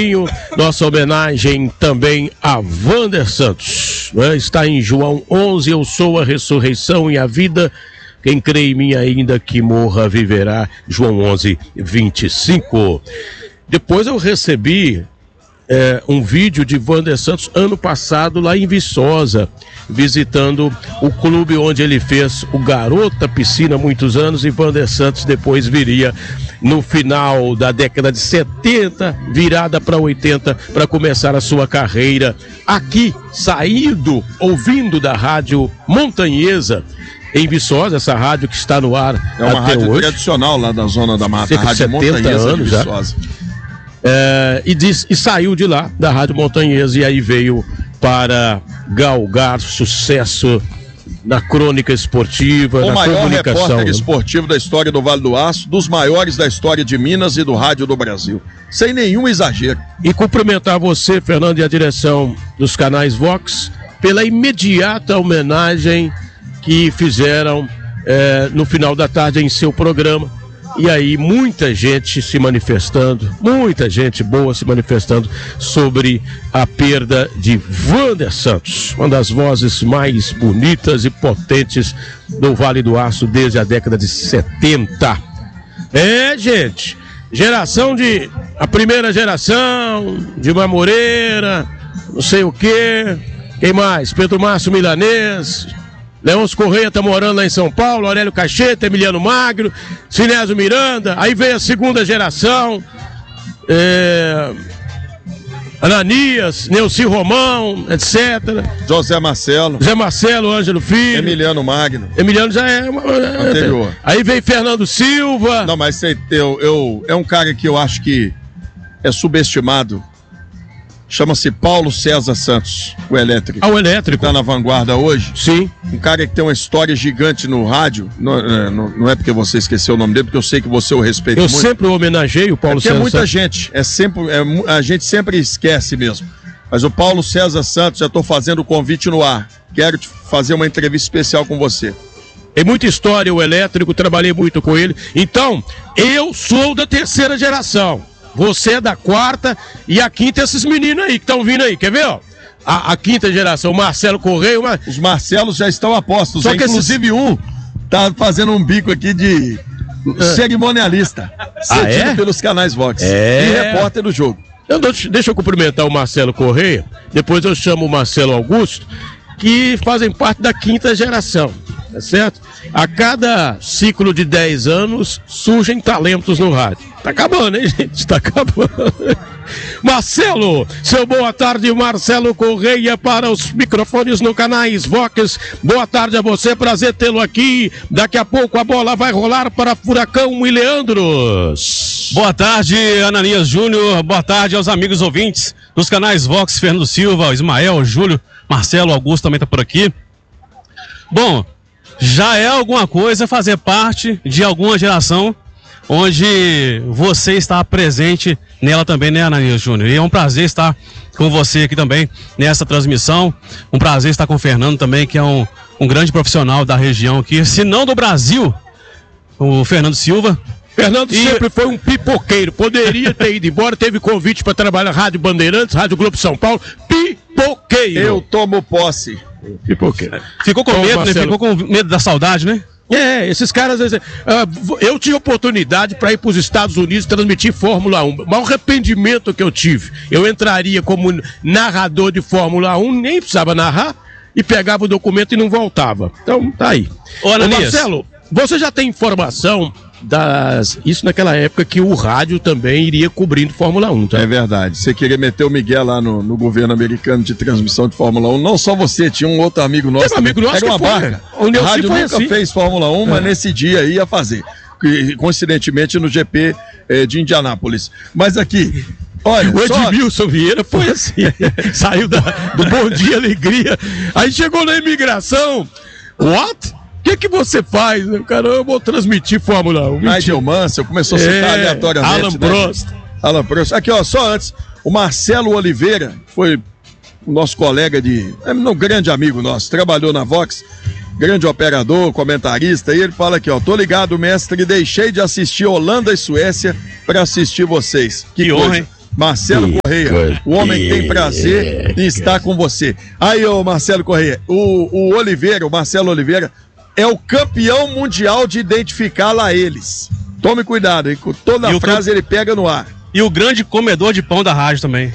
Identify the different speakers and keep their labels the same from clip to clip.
Speaker 1: carinho, nossa homenagem também a Wander Santos, né? Está em João 11, eu sou a ressurreição e a vida, quem crê em mim ainda que morra viverá, João 11, 25. Depois eu recebi um vídeo de Wander Santos ano passado lá em Viçosa, visitando o clube onde ele fez o Garota Piscina há muitos anos, e Wander Santos depois viria no final da década de 70, virada para 80, para começar a sua carreira aqui, saindo, ouvindo da Rádio Montanhesa, em Viçosa, essa rádio que está no ar até hoje. É uma rádio tradicional lá da Zona da Mata, a Rádio Montanhesa anos de Viçosa. E saiu de lá, da Rádio Montanhesa, e aí veio para galgar sucesso na crônica esportiva, na comunicação. O maior repórter esportivo da história do Vale do Aço, dos maiores da história de Minas e do rádio do Brasil. Sem nenhum exagero. E cumprimentar você, Fernando, e a direção dos canais Vox, pela imediata homenagem que fizeram no final da tarde em seu programa. E aí muita gente se manifestando, muita gente boa se manifestando sobre a perda de Wander Santos, uma das vozes mais bonitas e potentes do Vale do Aço desde a década de 70. Gente, a primeira geração, Dilma Moreira, não sei o quê, quem mais? Pedro Márcio Milanês, Leôncio Correia tá morando lá em São Paulo, Aurélio Cacheta, Emiliano Magro, Sinésio Miranda, aí veio a segunda geração, Ananias, Neuci Romão, etc. José Marcelo, Ângelo Filho. Emiliano Magno. Emiliano já é anterior. Aí veio Fernando Silva. Não, mas é um cara que eu acho que é subestimado. Chama-se Paulo César Santos, o elétrico. O elétrico. Tá na vanguarda hoje. Sim. Um cara que tem uma história gigante no rádio. Não é porque você esqueceu o nome dele, porque eu sei que você o respeita muito. Eu sempre homenageio o Paulo César Santos. Tem muita gente. A gente sempre esquece mesmo. Mas o Paulo César Santos, já estou fazendo o convite no ar. Quero te fazer uma entrevista especial com você. Tem muita história o elétrico, trabalhei muito com ele. Então, eu sou da terceira geração. Você é da quarta e a quinta é esses meninos aí que estão vindo aí, quer ver, ó? A quinta geração, o Marcelo Correia... Os Marcelos já estão apostos, só que inclusive um tá fazendo um bico aqui de cerimonialista, cedido pelos canais Vox e repórter do jogo. Deixa eu cumprimentar o Marcelo Correia, depois eu chamo o Marcelo Augusto, que fazem parte da quinta geração, tá certo? A cada ciclo de 10 anos surgem talentos no rádio. Tá acabando, hein, gente? Tá acabando. Marcelo, seu boa tarde, Marcelo Correia, para os microfones no canais Vox. Boa tarde a você, prazer tê-lo aqui. Daqui a pouco a bola vai rolar para Furacão e Leandros. Boa tarde, Ananias Júnior. Boa tarde aos amigos ouvintes dos canais Vox, Fernando Silva, Ismael, Júlio, Marcelo, Augusto também tá por aqui. Bom, já é alguma coisa fazer parte de alguma geração onde você está presente nela também, né, Ananias Júnior? E é um prazer estar com você aqui também nessa transmissão. Um prazer estar com o Fernando também, que é um grande profissional da região aqui, se não do Brasil, o Fernando Silva. Fernando sempre foi um pipoqueiro, poderia ter ido embora, teve convite para trabalhar Rádio Bandeirantes, Rádio Globo São Paulo, pipoqueiro. Eu tomo posse. Pipoqueiro. Ficou com medo, né? Ficou com medo da saudade, né? Esses caras... eu tinha oportunidade para ir para os Estados Unidos transmitir Fórmula 1. O maior arrependimento que eu tive. Eu entraria como narrador de Fórmula 1, nem precisava narrar, e pegava o documento e não voltava. Então, tá aí. Ô, Marcelo, você já tem informação isso naquela época que o rádio também iria cobrindo Fórmula 1, tá? É verdade. Você queria meter o Miguel lá no governo americano de transmissão de Fórmula 1. Não só você, tinha um outro amigo nosso. Era uma barca. O rádio nunca fez Fórmula 1, mas nesse dia ia fazer. Coincidentemente no GP de Indianápolis. Mas aqui... Olha, o Edmilson Vieira foi assim, saiu do Bom Dia Alegria, aí chegou na imigração, what? O que você faz? Cara, eu vou transmitir Fórmula 1. Nigel Mansell começou a citar aleatoriamente. Alan Prost. Aqui, ó, só antes, o Marcelo Oliveira foi o nosso colega um grande amigo nosso, trabalhou na Vox, grande operador, comentarista, e ele fala aqui, ó, tô ligado, mestre, deixei de assistir Holanda e Suécia para assistir vocês. Que honra, hein?
Speaker 2: Marcelo Correia, o homem que tem prazer em estar com você. Aí, ô Marcelo Correia, o Oliveira, o Marcelo Oliveira, é o campeão mundial de identificar lá eles. Tome cuidado, hein? Com toda a frase ele pega no ar.
Speaker 1: E o grande comedor de pão da rádio também.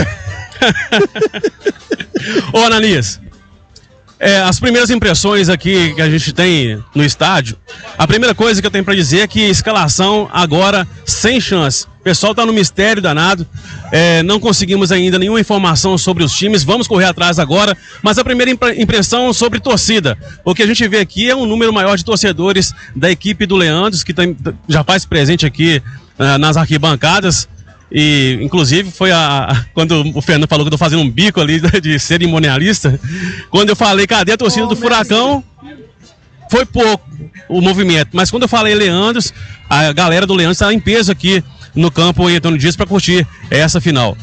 Speaker 1: Ô, Ananias, as primeiras impressões aqui que a gente tem no estádio, a primeira coisa que eu tenho pra dizer é que escalação agora sem chance. O pessoal tá no mistério danado, não conseguimos ainda nenhuma informação sobre os times, vamos correr atrás agora, mas a primeira impressão sobre torcida. O que a gente vê aqui é um número maior de torcedores da equipe do Leandros, que já faz presente aqui nas arquibancadas. E, inclusive, foi quando o Fernando falou que eu tô fazendo um bico ali de cerimonialista, quando eu falei, cadê a torcida do Furacão? Foi pouco o movimento, mas quando eu falei Leandros, a galera do Leandros está em peso aqui no campo em Antônio Dias para curtir essa final.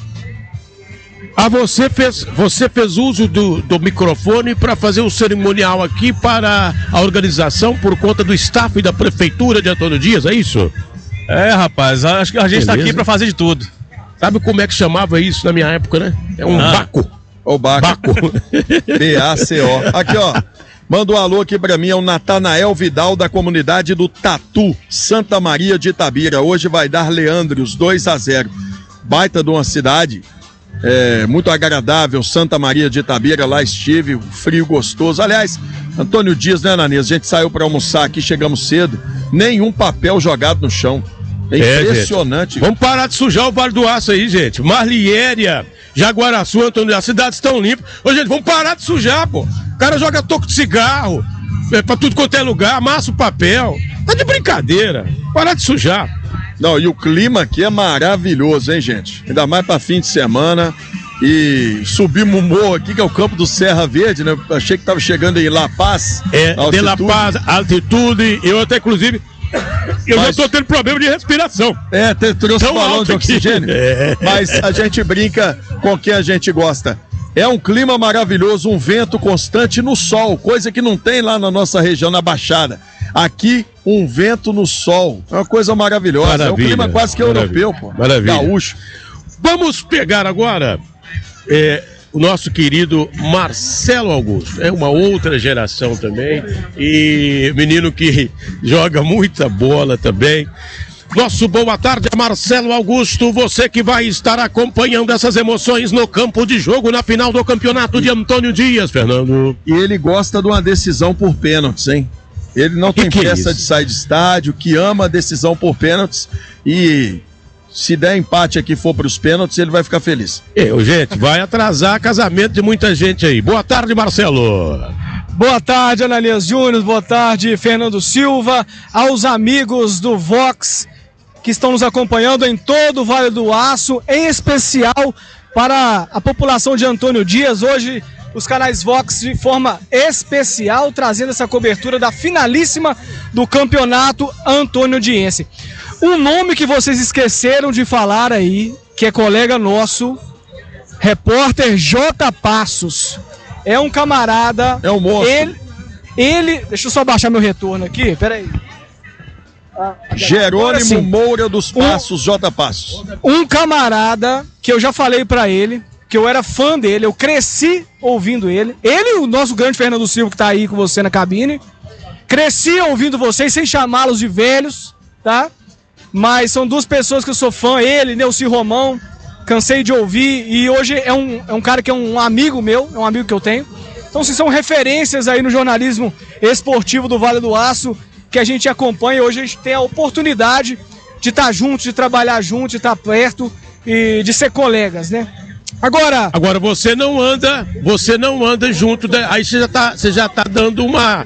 Speaker 1: Você fez uso do microfone para fazer o cerimonial aqui para a organização por conta do staff e da prefeitura de Antônio Dias, é isso? Rapaz, acho que a gente está aqui para fazer de tudo. Sabe como é que chamava isso na minha época, né? É um baco.
Speaker 2: O baco. B-A-C-O. Aqui, ó. Manda um alô aqui pra mim, é o Natanael Vidal, da comunidade do Tatu, Santa Maria de Itabira. Hoje vai dar Leandros 2-0. Baita de uma cidade, muito agradável, Santa Maria de Itabira, lá estive, frio gostoso. Aliás, Antônio Dias, né, Ananias? A gente saiu pra almoçar aqui, chegamos cedo, nenhum papel jogado no chão. É impressionante.
Speaker 1: Gente. Vamos parar de sujar o Vale do Aço aí, gente. Marliéria, Jaguaraçu, Antônio, as cidades estão limpas. Ô, gente, vamos parar de sujar, pô. O cara joga toco de cigarro, pra tudo quanto é lugar, amassa o papel. Tá de brincadeira. Parar de sujar.
Speaker 2: Não, e o clima aqui é maravilhoso, hein, gente? Ainda mais pra fim de semana. E subimos o morro aqui, que é o campo do Serra Verde, né? Achei que tava chegando em La Paz.
Speaker 1: De La Paz, altitude. Eu até, inclusive... já tô tendo problema de respiração.
Speaker 2: Trouxe um balão de oxigênio. Mas a gente brinca com quem a gente gosta. É um clima maravilhoso, um vento constante no sol, coisa que não tem lá na nossa região, na Baixada. Aqui, um vento no sol. É uma coisa maravilhosa. Maravilha, é um clima quase que europeu, pô.
Speaker 1: Maravilha.
Speaker 2: Gaúcho.
Speaker 1: Vamos pegar agora o nosso querido Marcelo Augusto. É uma outra geração também. E menino que joga muita bola também. Nosso boa tarde a Marcelo Augusto, você que vai estar acompanhando essas emoções no campo de jogo na final do campeonato de Antônio Dias, Fernando.
Speaker 2: E ele gosta de uma decisão por pênaltis, hein? Ele não tem pressa de sair de estádio, que ama a decisão por pênaltis e se der empate aqui for para os pênaltis, ele vai ficar feliz.
Speaker 1: Gente, vai atrasar casamento de muita gente aí. Boa tarde, Marcelo.
Speaker 3: Boa tarde, Ananias Júnior, boa tarde, Fernando Silva, aos amigos do Vox que estão nos acompanhando em todo o Vale do Aço, em especial para a população de Antônio Dias. Hoje, os canais Vox de forma especial, trazendo essa cobertura da finalíssima do campeonato antoniodiense. Um nome que vocês esqueceram de falar aí, que é colega nosso, repórter J. Passos. É um camarada.
Speaker 2: É um monstro.
Speaker 3: Ele. Deixa eu só baixar meu retorno aqui, peraí.
Speaker 2: Jerônimo Moura dos Passos, J. Passos.
Speaker 3: Um camarada que eu já falei pra ele, que eu era fã dele, eu cresci ouvindo ele. Ele e o nosso grande Fernando Silva, que tá aí com você na cabine. Cresci ouvindo vocês, sem chamá-los de velhos, tá? Mas são duas pessoas que eu sou fã, ele, Neuci Romão, cansei de ouvir, e hoje é um cara que é um amigo meu, é um amigo que eu tenho. Então, se são referências aí no jornalismo esportivo do Vale do Aço, que a gente acompanha, hoje a gente tem a oportunidade de estar junto, de trabalhar junto, de estar perto e de ser colegas, né? Agora
Speaker 1: você não anda junto, aí você já tá dando uma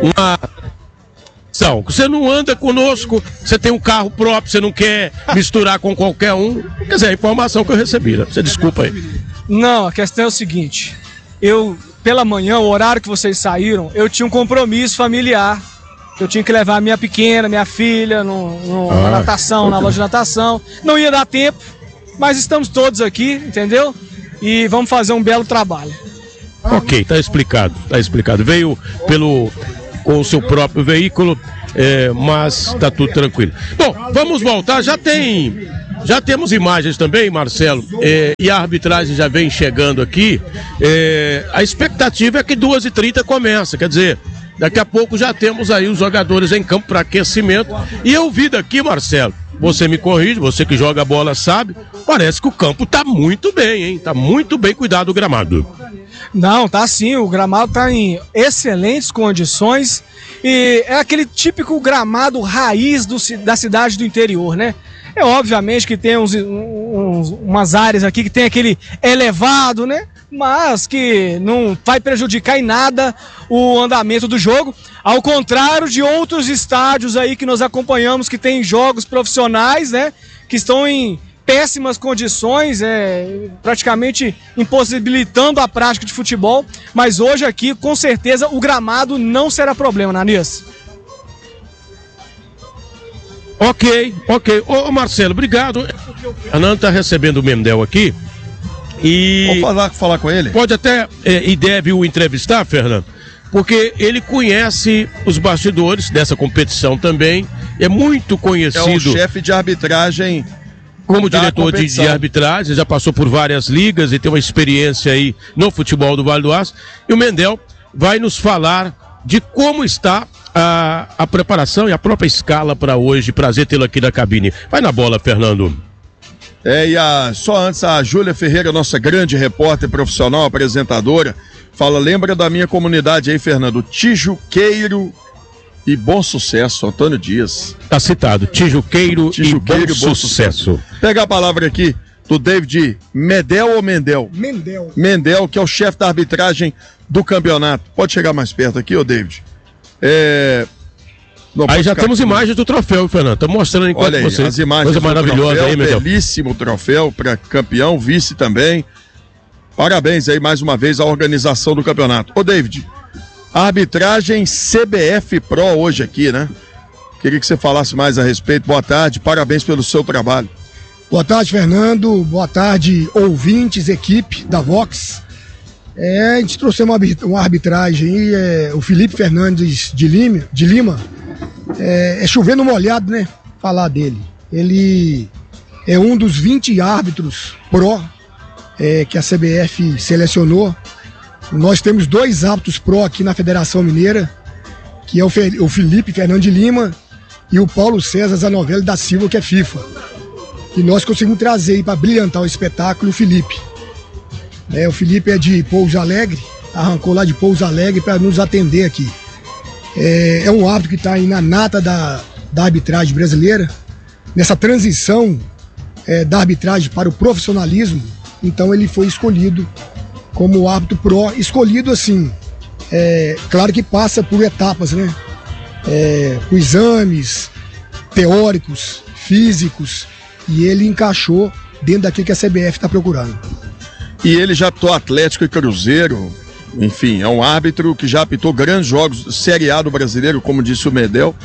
Speaker 1: você não anda conosco, você tem um carro próprio, você não quer misturar com qualquer um. Quer dizer, a informação que eu recebi, né? Você desculpa aí.
Speaker 3: Não, a questão é o seguinte, pela manhã, o horário que vocês saíram, eu tinha um compromisso familiar. Eu tinha que levar a minha pequena, minha filha, na natação, na loja de natação. Não ia dar tempo, mas estamos todos aqui, entendeu? E vamos fazer um belo trabalho.
Speaker 1: Ok, tá explicado. Veio com o seu próprio veículo, mas tá tudo tranquilo. Bom, vamos voltar, já tem Já temos imagens também, Marcelo, e a arbitragem já vem chegando aqui. A expectativa é que 2h30 começa, quer dizer, daqui a pouco já temos aí os jogadores em campo para aquecimento. E eu vi daqui, Marcelo, você me corrige, você que joga bola sabe, parece que o campo tá muito bem, hein? Tá muito bem cuidado o gramado.
Speaker 3: Não, tá sim, o gramado tá em excelentes condições e é aquele típico gramado raiz da cidade do interior, né? É obviamente que tem umas áreas aqui que tem aquele elevado, né? Mas que não vai prejudicar em nada o andamento do jogo. Ao contrário de outros estádios aí que nós acompanhamos, que tem jogos profissionais, né? Que estão em péssimas condições, praticamente impossibilitando a prática de futebol. Mas hoje aqui, com certeza, o gramado não será problema, Nanias.
Speaker 1: Ok. Ô Marcelo, obrigado. A Nanda tá recebendo o Mendel aqui. E
Speaker 2: vou falar com ele.
Speaker 1: Pode até e deve o entrevistar, Fernando, porque ele conhece os bastidores dessa competição também. É muito conhecido.
Speaker 2: É o chefe de arbitragem.
Speaker 1: Como diretor de arbitragem, já passou por várias ligas e tem uma experiência aí no futebol do Vale do Aço. E o Mendel vai nos falar de como está a preparação e a própria escala para hoje. Prazer tê-lo aqui na cabine. Vai na bola, Fernando.
Speaker 2: Só antes, a Júlia Ferreira, nossa grande repórter profissional, apresentadora, fala, lembra da minha comunidade aí, Fernando, Tijuqueiro e Bom Sucesso, Antônio Dias.
Speaker 1: Tá citado, Tijuqueiro e Bom Sucesso.
Speaker 2: Pega a palavra aqui do David Medel ou Mendel?
Speaker 4: Mendel.
Speaker 2: Mendel, que é o chefe da arbitragem do campeonato. Pode chegar mais perto aqui, ô David.
Speaker 1: Aí já temos imagens do troféu, Fernando. Estamos mostrando enquanto
Speaker 2: olha aí,
Speaker 1: você.
Speaker 2: as imagens
Speaker 1: coisa maravilhosa
Speaker 2: troféu,
Speaker 1: aí, Mendel.
Speaker 2: Belíssimo troféu para campeão, vice também. Parabéns aí mais uma vez à organização do campeonato. Ô David, arbitragem CBF Pro hoje aqui, né? Queria que você falasse mais a respeito. Boa tarde, parabéns pelo seu trabalho.
Speaker 4: Boa tarde, Fernando. Boa tarde, ouvintes, equipe da Vox. A gente trouxe uma arbitragem aí, o Felipe Fernandes de Lima. Chovendo molhado, né? Falar dele. Ele é um dos 20 árbitros pró que a CBF selecionou. Nós temos 2 árbitros pró aqui na Federação Mineira, que é o Felipe Fernandes de Lima e o Paulo César Zanovelli da Silva, que é FIFA. E nós conseguimos trazer aí para brilhantar o espetáculo o Felipe. O Felipe é de Pouso Alegre, arrancou lá de Pouso Alegre para nos atender aqui. É um árbitro que está aí na nata da arbitragem brasileira, nessa transição da arbitragem para o profissionalismo. Então ele foi escolhido como árbitro pró, escolhido assim, claro que passa por etapas, né? Por exames teóricos, físicos, e ele encaixou dentro daquilo que a CBF está procurando.
Speaker 2: E ele já apitou Atlético e Cruzeiro, enfim, é um árbitro que já apitou grandes jogos, Série A do brasileiro, como disse o Mendel.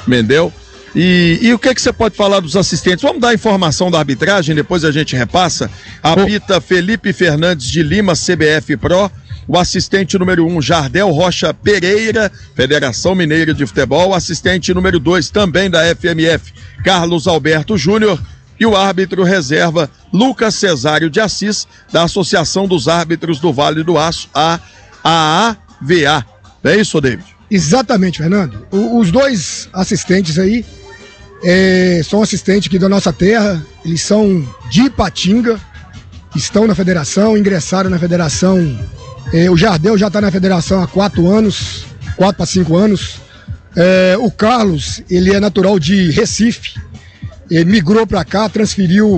Speaker 2: E o que é que você pode falar dos assistentes? Vamos dar a informação da arbitragem, depois a gente repassa. Apita Felipe Fernandes de Lima, CBF Pro. O assistente número 1, Jardel Rocha Pereira, Federação Mineira de Futebol. O assistente número 2, também da FMF, Carlos Alberto Júnior. E o árbitro reserva, Lucas Cesário de Assis, da Associação dos Árbitros do Vale do Aço, a AAVA. É isso, David?
Speaker 4: Exatamente, Fernando. Os 2 assistentes aí são assistentes aqui da nossa terra, eles são de Ipatinga, estão na federação, ingressaram na federação. O Jardel já está na federação há 4 anos, 4 para 5 anos. O Carlos, ele é natural de Recife, ele migrou para cá, transferiu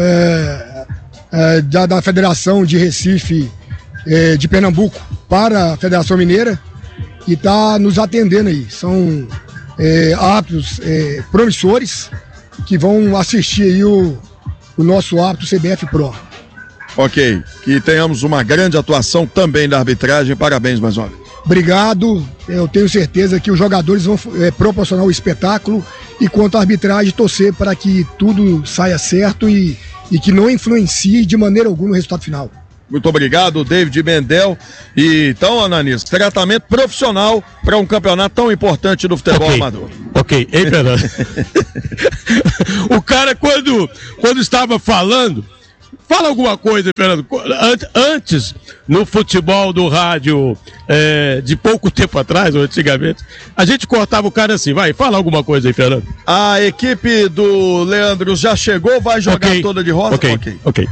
Speaker 4: da Federação de Recife de Pernambuco para a Federação Mineira e está nos atendendo aí. São árbitros promissores que vão assistir aí o nosso árbitro CBF Pro.
Speaker 2: Ok, que tenhamos uma grande atuação também da arbitragem, parabéns mais uma vez.
Speaker 4: Obrigado, eu tenho certeza que os jogadores vão proporcionar o espetáculo e quanto à arbitragem torcer para que tudo saia certo e que não influencie de maneira alguma o resultado final.
Speaker 2: Muito obrigado, David Mendel. E então, Ananis, tratamento profissional para um campeonato tão importante do futebol amador.
Speaker 1: Ok, hein, Fernando? O cara, quando estava falando, fala alguma coisa, Fernando. Antes, no futebol do rádio, de pouco tempo atrás, ou antigamente, a gente cortava o cara assim. Vai, fala alguma coisa aí, Fernando.
Speaker 2: A equipe do Leandro já chegou, vai jogar toda de rosa?
Speaker 1: Ok.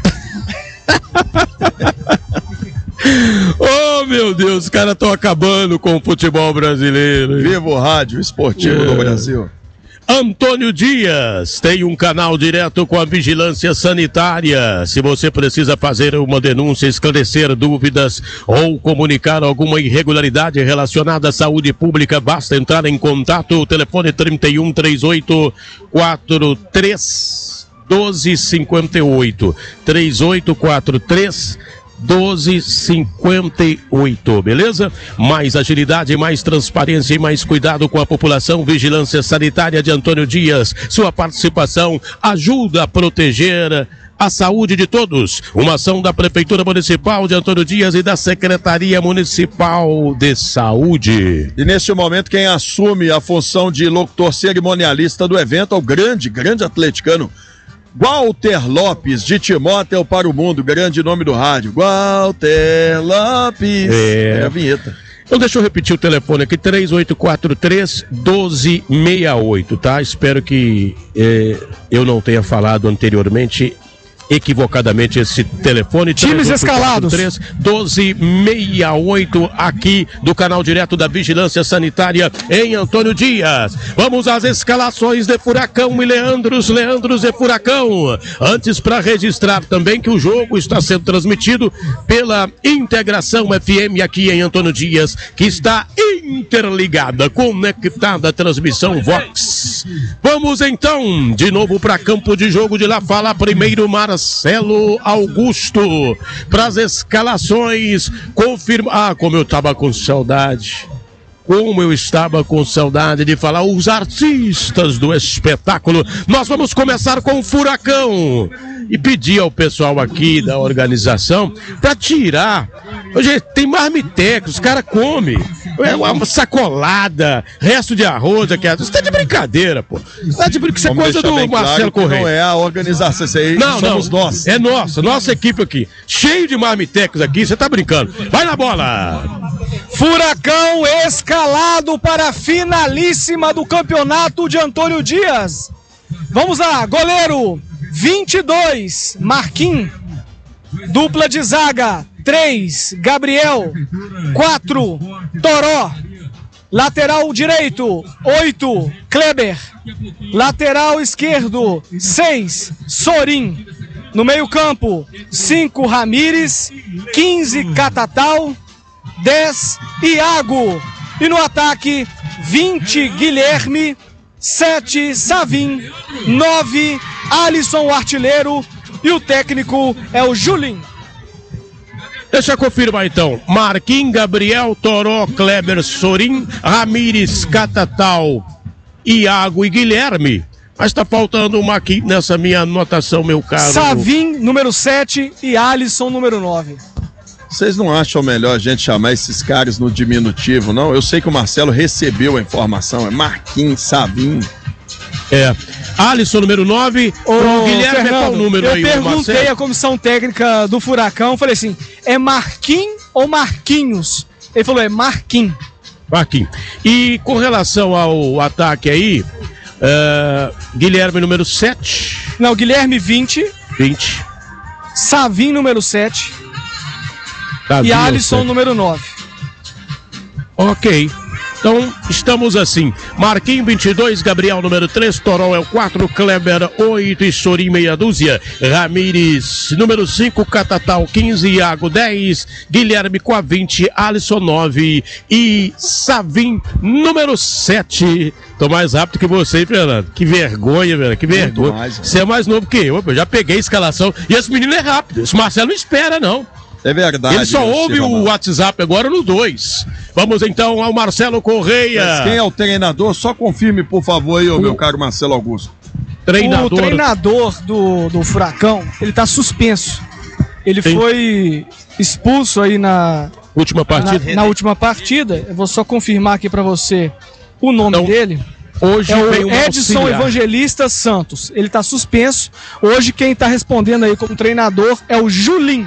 Speaker 1: Oh, meu Deus, os caras estão acabando com o futebol brasileiro.
Speaker 2: Viva o rádio esportivo do Brasil.
Speaker 1: Antônio Dias tem um canal direto com a Vigilância Sanitária. Se você precisa fazer uma denúncia, esclarecer dúvidas ou comunicar alguma irregularidade relacionada à saúde pública, basta entrar em contato. O telefone 31 38 43 1258 3843 1258, beleza? Mais agilidade, mais transparência e mais cuidado com a população. Vigilância Sanitária de Antônio Dias. Sua participação ajuda a proteger a saúde de todos. Uma ação da Prefeitura Municipal de Antônio Dias e da Secretaria Municipal de Saúde.
Speaker 2: E neste momento quem assume a função de locutor cerimonialista do evento é o grande atleticano Walter Lopes, de Timóteo para o mundo, grande nome do rádio. Walter Lopes. É a vinheta.
Speaker 1: Então deixa eu repetir o telefone aqui, 3843-1268, tá? Espero que eu não tenha falado anteriormente equivocadamente esse telefone.
Speaker 3: Times escalados.
Speaker 1: 1268 aqui do canal direto da Vigilância Sanitária em Antônio Dias. Vamos às escalações de Furacão e Leandros e Furacão. Antes, para registrar também que o jogo está sendo transmitido pela Integração FM aqui em Antônio Dias, que está interligada, conectada à transmissão Vox. Vamos então de novo para campo de jogo. De lá fala primeiro Marcelo Augusto para as escalações. Como eu estava com saudade. Como eu estava com saudade de falar os artistas do espetáculo. Nós vamos começar com o Furacão. E pedir ao pessoal aqui da organização para tirar. Hoje tem marmitex, os caras comem. É uma sacolada, resto de arroz aqui. Isso tá de brincadeira, pô. Tá de brincadeira. Isso é coisa do Marcelo Correia.
Speaker 2: Não é a organização, isso aí somos nós.
Speaker 1: É nossa equipe aqui. Cheio de marmitex aqui, você tá brincando. Vai na bola!
Speaker 3: Furacão escalado para a finalíssima do campeonato de Antônio Dias. Vamos lá, goleiro 22, Marquinhos. Dupla de zaga 3, Gabriel. 4, Toró. Lateral direito 8, Kleber. Lateral esquerdo 6, Sorin. No meio campo 5, Ramires. 15, Catatal. 10, Iago. E no ataque 20, Guilherme. 7, Savim. 9, Alisson, o artilheiro. E o técnico é o Julinho.
Speaker 1: Deixa eu confirmar então. Marquinhos, Gabriel, Toró, Kleber, Sorin, Ramires, Catatal, Iago e Guilherme. Mas tá faltando uma aqui nessa minha anotação, meu caro.
Speaker 3: Savim, número 7 e Alisson, número 9.
Speaker 2: Vocês não acham melhor a gente chamar esses caras no diminutivo, não? Eu sei que o Marcelo recebeu a informação, é Marquinhos, Savim.
Speaker 1: Alisson, número 9. O Guilherme,
Speaker 3: Fernando,
Speaker 1: qual número
Speaker 3: eu
Speaker 1: aí?
Speaker 3: Eu perguntei à comissão técnica do Furacão, falei assim, é Marquinhos ou Marquinhos? Ele falou, é Marquinhos.
Speaker 1: Marquinhos. E com relação ao ataque aí, Guilherme, número 7.
Speaker 3: Não, Guilherme, 20. Savim, número 7. E Alisson, número 9.
Speaker 1: Ok. Então, estamos assim. Marquinhos, 22, Gabriel, número 3, Toró é o 4, Kleber, 8 e Sorin, meia dúzia. Ramires, número 5, Catatal, 15, Iago, 10, Guilherme com a 20, Alisson, 9 e Savim, número 7. Tô mais rápido que você, Fernando. Que vergonha, velho, que vergonha. Você é mais novo que eu já peguei a escalação. E esse menino é rápido, esse Marcelo não espera, não.
Speaker 2: É verdade.
Speaker 1: Ele só ouve o WhatsApp agora no 2. Vamos então ao Marcelo Correia.
Speaker 2: Mas quem é o treinador? Só confirme, por favor, aí, meu caro Marcelo Augusto.
Speaker 3: O treinador do Furacão, ele tá suspenso. Ele foi expulso aí na
Speaker 1: última partida.
Speaker 3: Na última partida. Eu vou só confirmar aqui pra você o nome dele. Hoje é o Edson Evangelista Santos. Ele está suspenso. Hoje quem está respondendo aí como treinador é o Julim.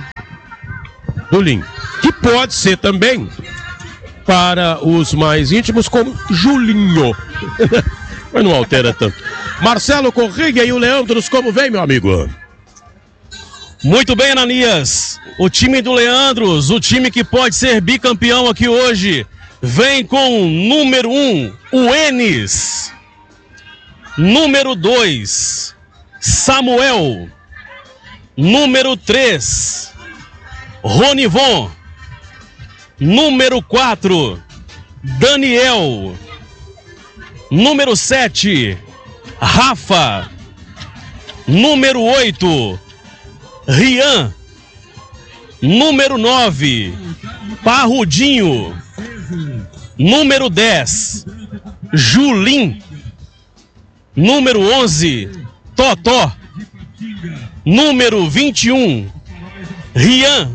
Speaker 1: Que pode ser também, para os mais íntimos, como Julinho. Mas não altera tanto. Marcelo Corrêa e o Leandros, como vem, meu amigo?
Speaker 5: Muito bem, Ananias. O time do Leandros, o time que pode ser bicampeão aqui hoje, vem com número 1, o Enes. Número 2, Samuel. Número 3, Ronivon. Número 4, Daniel. Número 7, Rafa. Número 8, Rian. Número 9, Parrudinho. Número 10, Julim. Número 11, Totó. Número 21, Rian.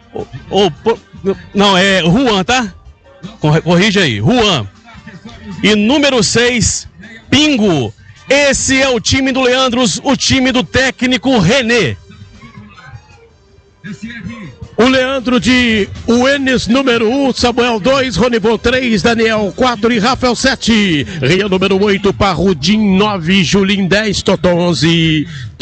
Speaker 5: Não, é Juan, tá? Corrige aí, Juan. E número 6, Pingo. Esse é o time do Leandros, o time do técnico Renê.
Speaker 1: O Leandro de Uenes, número 1, Samuel 2, Ronivon 3, Daniel 4 e Rafael 7. Rian, número 8, Parrudim 9, Julim 10, Totó 11,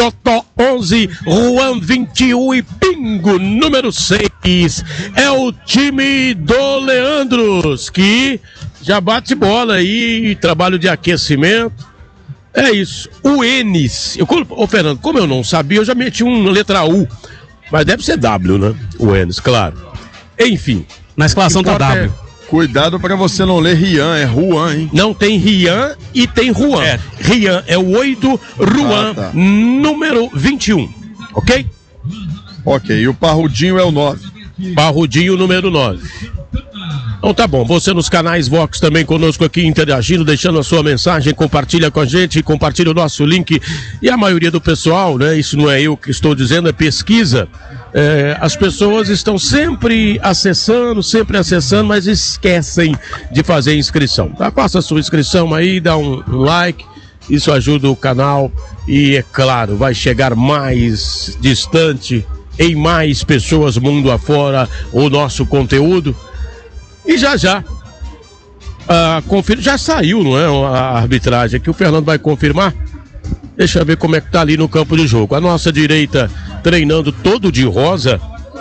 Speaker 1: Juan 21 e Pingo, número 6. É o time do Leandros, que já bate bola aí, trabalho de aquecimento. É isso. Uenes. Ô, Fernando, como eu não sabia, eu já meti uma letra U. Mas deve ser W, né? O Enes, claro. Enfim.
Speaker 5: Na escalação tá W.
Speaker 2: Cuidado para você não ler Rian, é Juan, hein?
Speaker 1: Não, tem Rian e tem Juan. Rian é o 8, Juan, número 21. Ok?
Speaker 2: Ok, e o Parrudinho é o 9.
Speaker 1: Parrudinho, número 9. Então tá bom, você nos canais Vox também conosco aqui interagindo, deixando a sua mensagem, compartilha com a gente, compartilha o nosso link. E a maioria do pessoal, né, isso não é eu que estou dizendo, é pesquisa, as pessoas estão sempre acessando, mas esquecem de fazer inscrição, tá? Faça a sua inscrição aí, dá um like, isso ajuda o canal e, é claro, vai chegar mais distante, em mais pessoas mundo afora, o nosso conteúdo. E já já saiu, não é, a arbitragem aqui, o Fernando vai confirmar. Deixa eu ver como é que tá ali no campo de jogo. A nossa direita treinando todo de rosa.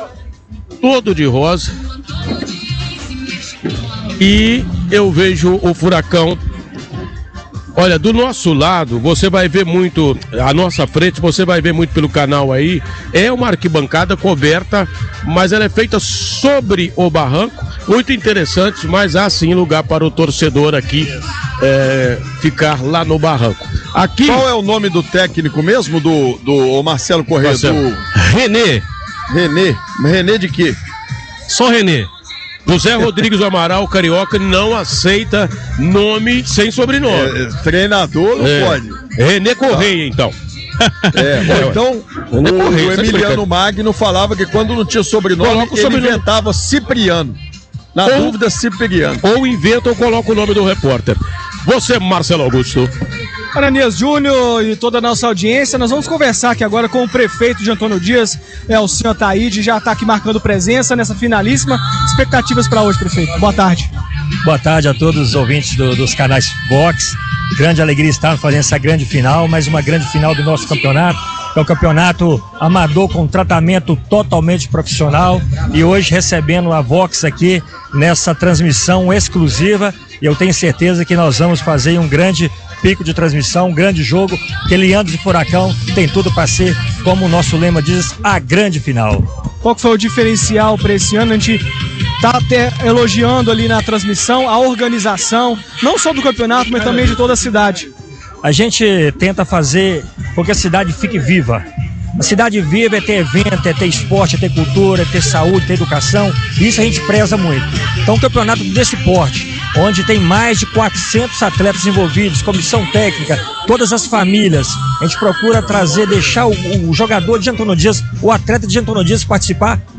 Speaker 1: E eu vejo o Furacão. Olha, do nosso lado, você vai ver muito, à nossa frente, você vai ver muito pelo canal aí, é uma arquibancada coberta, mas ela é feita sobre o barranco, muito interessante, mas há sim lugar para o torcedor aqui ficar lá no barranco. Aqui...
Speaker 2: Qual é o nome do técnico mesmo, do Marcelo Corrêa?
Speaker 1: Marcelo.
Speaker 5: Renê.
Speaker 2: Renê de quê?
Speaker 5: Só Renê.
Speaker 1: José Rodrigues do Amaral, carioca, não aceita nome sem sobrenome.
Speaker 2: Treinador não pode.
Speaker 1: Renê Corrêa, então.
Speaker 2: Então, o Emiliano Magno falava que quando não tinha sobrenome, ele inventava Cipriano. Na dúvida, Cipriano.
Speaker 1: Ou inventa ou coloca o nome do repórter. Você, Marcelo Augusto.
Speaker 3: Ananias Júnior e toda a nossa audiência, nós vamos conversar aqui agora com o prefeito de Antônio Dias, o senhor Ataíde, já está aqui marcando presença nessa finalíssima. Expectativas para hoje, prefeito. Boa tarde.
Speaker 6: Boa tarde a todos os ouvintes dos canais Vox. Grande alegria estar fazendo essa grande final, mais uma grande final do nosso campeonato. É o campeonato amador com tratamento totalmente profissional e hoje recebendo a Vox aqui nessa transmissão exclusiva. E eu tenho certeza que nós vamos fazer um grande pico de transmissão, um grande jogo, que Leandros e Furacão tem tudo para ser, como o nosso lema diz, a grande final.
Speaker 3: Qual que foi o diferencial para esse ano? A gente tá até elogiando ali na transmissão a organização, não só do campeonato, mas também de toda a cidade.
Speaker 6: A gente tenta fazer com que a cidade fique viva. A cidade viva é ter evento, é ter esporte, é ter cultura, é ter saúde, ter educação. Isso a gente preza muito. Então, um campeonato desse porte, onde tem mais de 400 atletas envolvidos, comissão técnica, todas as famílias, a gente procura trazer, deixar o jogador de Antônio Dias, o atleta de Antônio Dias participar,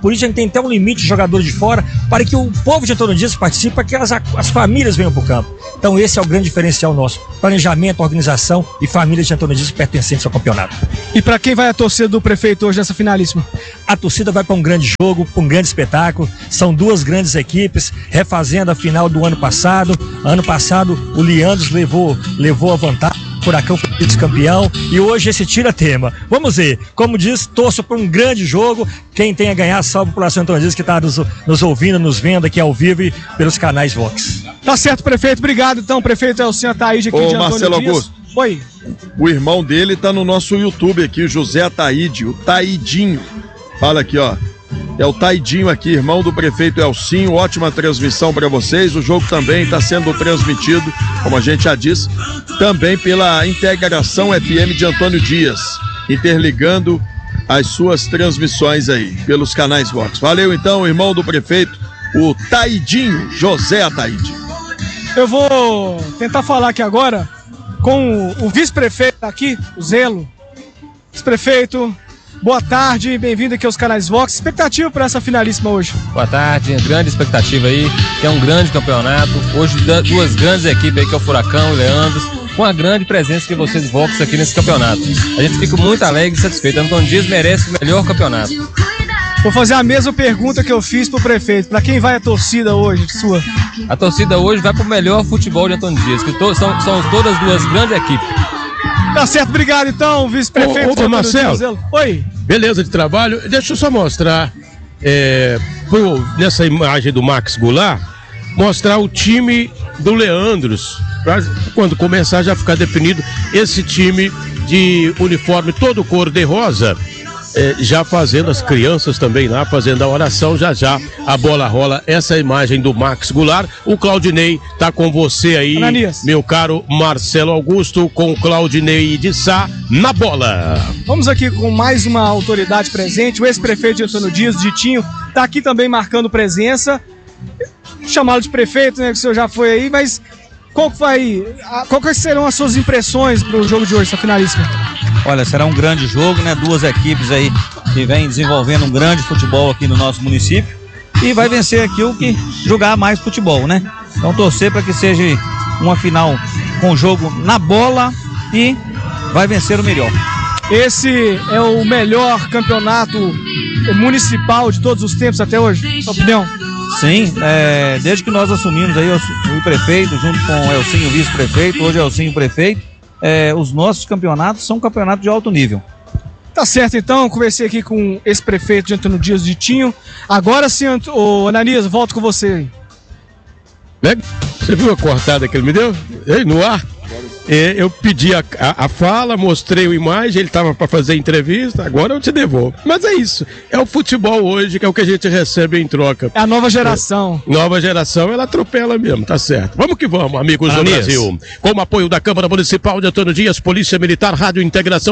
Speaker 6: Por isso a gente tem até um limite de jogadores de fora, para que o povo de Antônio Dias participe, para que as famílias venham para o campo. Então esse é o grande diferencial nosso. Planejamento, organização e famílias de Antônio Dias pertencentes ao campeonato.
Speaker 3: E para quem vai a torcida do prefeito hoje nessa finalíssima?
Speaker 6: A torcida vai para um grande jogo, para um grande espetáculo. São duas grandes equipes, refazendo a final do ano passado. Ano passado o Leandros levou a vantagem. Furacão foi vice-campeão e hoje esse tira-tema. Vamos ver, como diz, torço para um grande jogo. Quem tem a ganhar, salve a população Antônio Dias que está nos ouvindo, nos vendo aqui ao vivo e pelos canais Vox.
Speaker 3: Tá certo, prefeito, obrigado então, prefeito é o senhor Ataíde aqui de Antônio
Speaker 2: Marcelo
Speaker 3: Dias.
Speaker 2: Augusto.
Speaker 3: Oi.
Speaker 2: O irmão dele tá no nosso YouTube aqui, o José Ataíde, o Taidinho. Fala aqui, ó. É o Taidinho aqui, irmão do prefeito Elcinho, ótima transmissão para vocês. O jogo também está sendo transmitido, como a gente já disse, também pela Integração FM de Antônio Dias, interligando as suas transmissões aí, pelos canais Vox. Valeu então, irmão do prefeito, o Taidinho, José Ataíde.
Speaker 3: Eu vou tentar falar aqui agora com o vice-prefeito aqui, o Zelo. Vice-prefeito, boa tarde, bem-vindo aqui aos canais Vox. Expectativa para essa finalíssima hoje?
Speaker 7: Boa tarde, grande expectativa aí, que é um grande campeonato. Hoje duas grandes equipes aí, que é o Furacão e o Leandros, com a grande presença de vocês Vox aqui nesse campeonato. A gente fica muito alegre e satisfeito. Antônio Dias merece o melhor campeonato.
Speaker 3: Vou fazer a mesma pergunta que eu fiz pro prefeito. Para quem vai a torcida hoje, sua?
Speaker 7: A torcida hoje vai pro melhor futebol de Antônio Dias, que são todas duas grandes equipes.
Speaker 3: Tá certo, obrigado então, vice-prefeito.
Speaker 1: Ô Marcelo.
Speaker 3: Oi.
Speaker 1: Beleza de trabalho. Deixa eu só mostrar, nessa imagem do Max Goulart, mostrar o time do Leandros. Pra quando começar já ficar definido esse time de uniforme todo cor de rosa. Já fazendo as crianças também lá, fazendo a oração, já a bola rola. Essa imagem do Max Goulart. O Claudinei tá com você aí,
Speaker 3: Ananias.
Speaker 1: Meu caro Marcelo Augusto, com o Claudinei de Sá na bola.
Speaker 3: Vamos aqui com mais uma autoridade presente, o ex-prefeito de Antônio Dias, Ditinho, tá aqui também marcando presença. Chamá-lo de prefeito, né, que o senhor já foi aí, mas qual que serão as suas impressões pro jogo de hoje, essa finalíssima?
Speaker 8: Olha, será um grande jogo, né? Duas equipes aí que vêm desenvolvendo um grande futebol aqui no nosso município e vai vencer aquilo que jogar mais futebol, né? Então torcer para que seja uma final com jogo na bola e vai vencer o melhor.
Speaker 3: Esse é o melhor campeonato municipal de todos os tempos até hoje, sua opinião?
Speaker 8: Sim, desde que nós assumimos aí o prefeito junto com o Elcinho, vice-prefeito, hoje é o Elcinho prefeito, os nossos campeonatos são campeonatos de alto nível.
Speaker 3: Tá certo, então, conversei aqui com esse prefeito de Antônio Dias, Ditinho. Agora sim, Ananias, volto com você.
Speaker 1: Você viu a cortada que ele me deu? No ar? Eu pedi a fala, mostrei a imagem, ele estava para fazer entrevista, agora eu te devolvo. Mas é isso, é o futebol hoje, que é o que a gente recebe em troca.
Speaker 3: É a nova geração.
Speaker 1: Nova geração, ela atropela mesmo, tá certo. Vamos que vamos, amigos do Brasil. Com o apoio da Câmara Municipal de Antônio Dias, Polícia Militar, Rádio Integração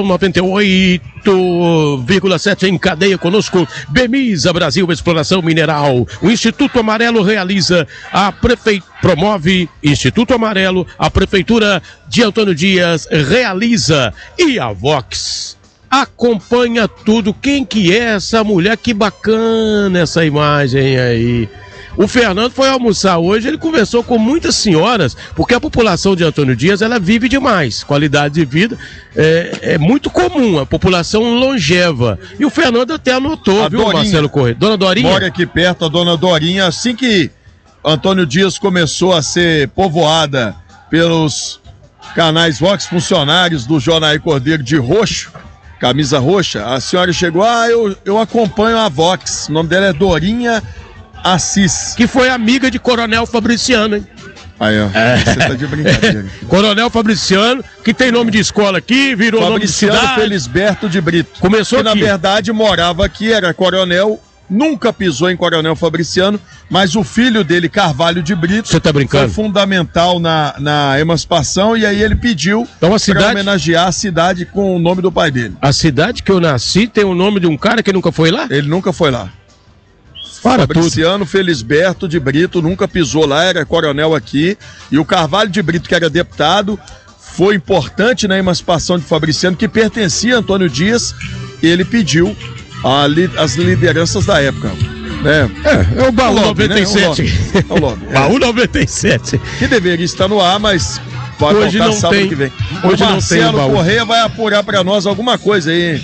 Speaker 1: 98,7 em cadeia conosco, Bemisa Brasil Exploração Mineral. O Instituto Amarelo realiza, promove Instituto Amarelo, a Prefeitura de Antônio Dias realiza e a Vox acompanha tudo. Quem que é essa mulher? Que bacana essa imagem aí. O Fernando foi almoçar hoje, ele conversou com muitas senhoras, porque a população de Antônio Dias, ela vive demais, qualidade de vida é muito comum, a população longeva. E o Fernando até anotou, viu, Dorinha, Marcelo Correia? Dona Dorinha?
Speaker 2: Mora aqui perto, a dona Dorinha, assim que Antônio Dias começou a ser povoada pelos canais Vox, funcionários do Jonaí Cordeiro de roxo, camisa roxa, a senhora chegou, eu acompanho a Vox, o nome dela é Dorinha Assis.
Speaker 1: Que foi amiga de Coronel Fabriciano, hein?
Speaker 2: Aí, ó, você tá de brincadeira.
Speaker 1: Coronel Fabriciano, que tem nome de escola aqui, virou
Speaker 2: Fabriciano
Speaker 1: nome de cidade.
Speaker 2: Felisberto de Brito.
Speaker 1: Começou
Speaker 2: que,
Speaker 1: aqui.
Speaker 2: na verdade, morava aqui, era coronel, nunca pisou em Coronel Fabriciano, mas o filho dele, Carvalho de Brito,
Speaker 1: você tá brincando?
Speaker 2: Foi fundamental na emancipação, e aí ele pediu
Speaker 1: então, para
Speaker 2: homenagear a cidade com o nome do pai dele.
Speaker 1: A cidade que eu nasci tem o nome de um cara que nunca foi lá?
Speaker 2: Ele nunca foi lá.
Speaker 1: Fabriciano
Speaker 2: Felisberto de Brito nunca pisou lá, era coronel aqui, e o Carvalho de Brito, que era deputado, foi importante na emancipação de Fabriciano, que pertencia a Antônio Dias, ele pediu as lideranças da época.
Speaker 1: É o Baú 97.
Speaker 2: Né? O lobby.
Speaker 1: Baú 97.
Speaker 2: Que deveria estar no ar, mas vai
Speaker 1: hoje
Speaker 2: voltar
Speaker 1: não
Speaker 2: sábado
Speaker 1: tem,
Speaker 2: que vem.
Speaker 1: Hoje
Speaker 2: o
Speaker 1: não tem o Baú.
Speaker 2: Correia vai apurar pra nós alguma coisa aí.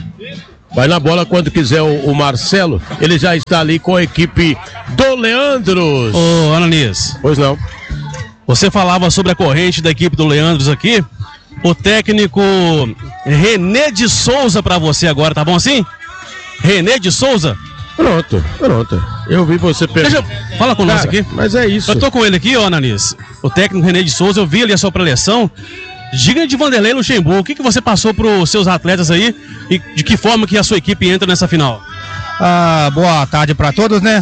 Speaker 1: Vai na bola quando quiser o Marcelo. Ele já está ali com a equipe do Leandros.
Speaker 5: Ô, Ananias.
Speaker 1: Pois não.
Speaker 5: Você falava sobre a corrente da equipe do Leandros aqui. O técnico René de Souza pra você agora, tá bom assim? René de Souza?
Speaker 1: Pronto. Eu vi você perguntar.
Speaker 5: Fala conosco aqui.
Speaker 1: Mas é isso.
Speaker 5: Eu tô com ele aqui, ó, Ananias. O técnico René de Souza, eu vi ali a sua preleção. Diga de Vanderlei Luxemburgo, o que você passou pros seus atletas aí e de que forma que a sua equipe entra nessa final?
Speaker 9: Boa tarde para todos, né?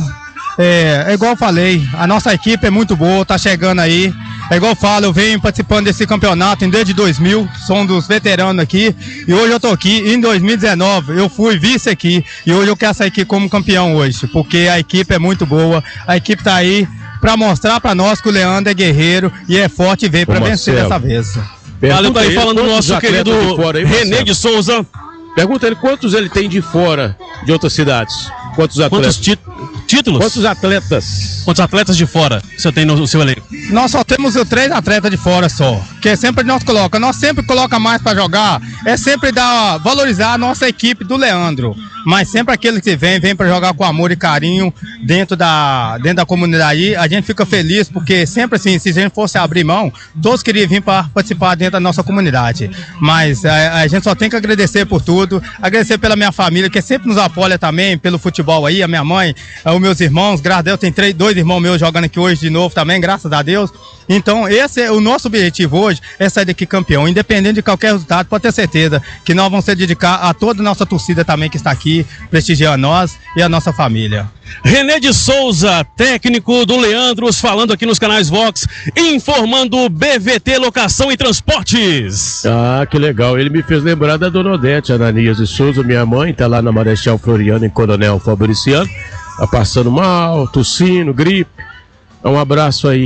Speaker 9: É igual eu falei, a nossa equipe é muito boa, tá chegando aí. É igual eu falo, eu venho participando desse campeonato desde 2000, sou um dos veteranos aqui. E hoje eu tô aqui, em 2019 eu fui vice aqui. E hoje eu quero sair aqui como campeão hoje, porque a equipe é muito boa, a equipe tá aí para mostrar para nós que o Leandro é guerreiro e é forte e veio para vencer dessa vez.
Speaker 5: Valeu, aí falando do nosso querido René de Souza.
Speaker 1: Pergunta ele quantos ele tem de fora, de outras cidades. Quantos atletas?
Speaker 5: Títulos?
Speaker 1: Quantos atletas?
Speaker 5: Quantos atletas de fora você tem no seu elenco?
Speaker 9: Nós só temos 3 atletas de fora só. Que sempre nós sempre coloca mais para jogar. É sempre valorizar a nossa equipe do Leandro. Mas sempre aquele que vem para jogar com amor e carinho dentro da comunidade. A gente fica feliz porque sempre assim, se a gente fosse abrir mão, todos queriam vir para participar dentro da nossa comunidade. Mas a gente só tem que agradecer por tudo, agradecer pela minha família que sempre nos apoia também, pelo futebol aí, a minha mãe, os meus irmãos, graças a Deus, tem 2 irmãos meus jogando aqui hoje de novo também, graças a Deus. Então esse é o nosso objetivo hoje, é sair daqui campeão, independente de qualquer resultado, pode ter certeza que nós vamos se dedicar a toda a nossa torcida também que está aqui, prestigiando nós e a nossa família.
Speaker 5: René de Souza, técnico do Leandros, falando aqui nos canais Vox, informando BVT Locação e Transportes.
Speaker 1: Ah, que legal, ele me fez lembrar da Dona Odete Ananias de Souza, minha mãe, tá lá na Marechal Floriano, em Coronel Fabriciano, tá passando mal, tossindo, gripe. Um abraço aí.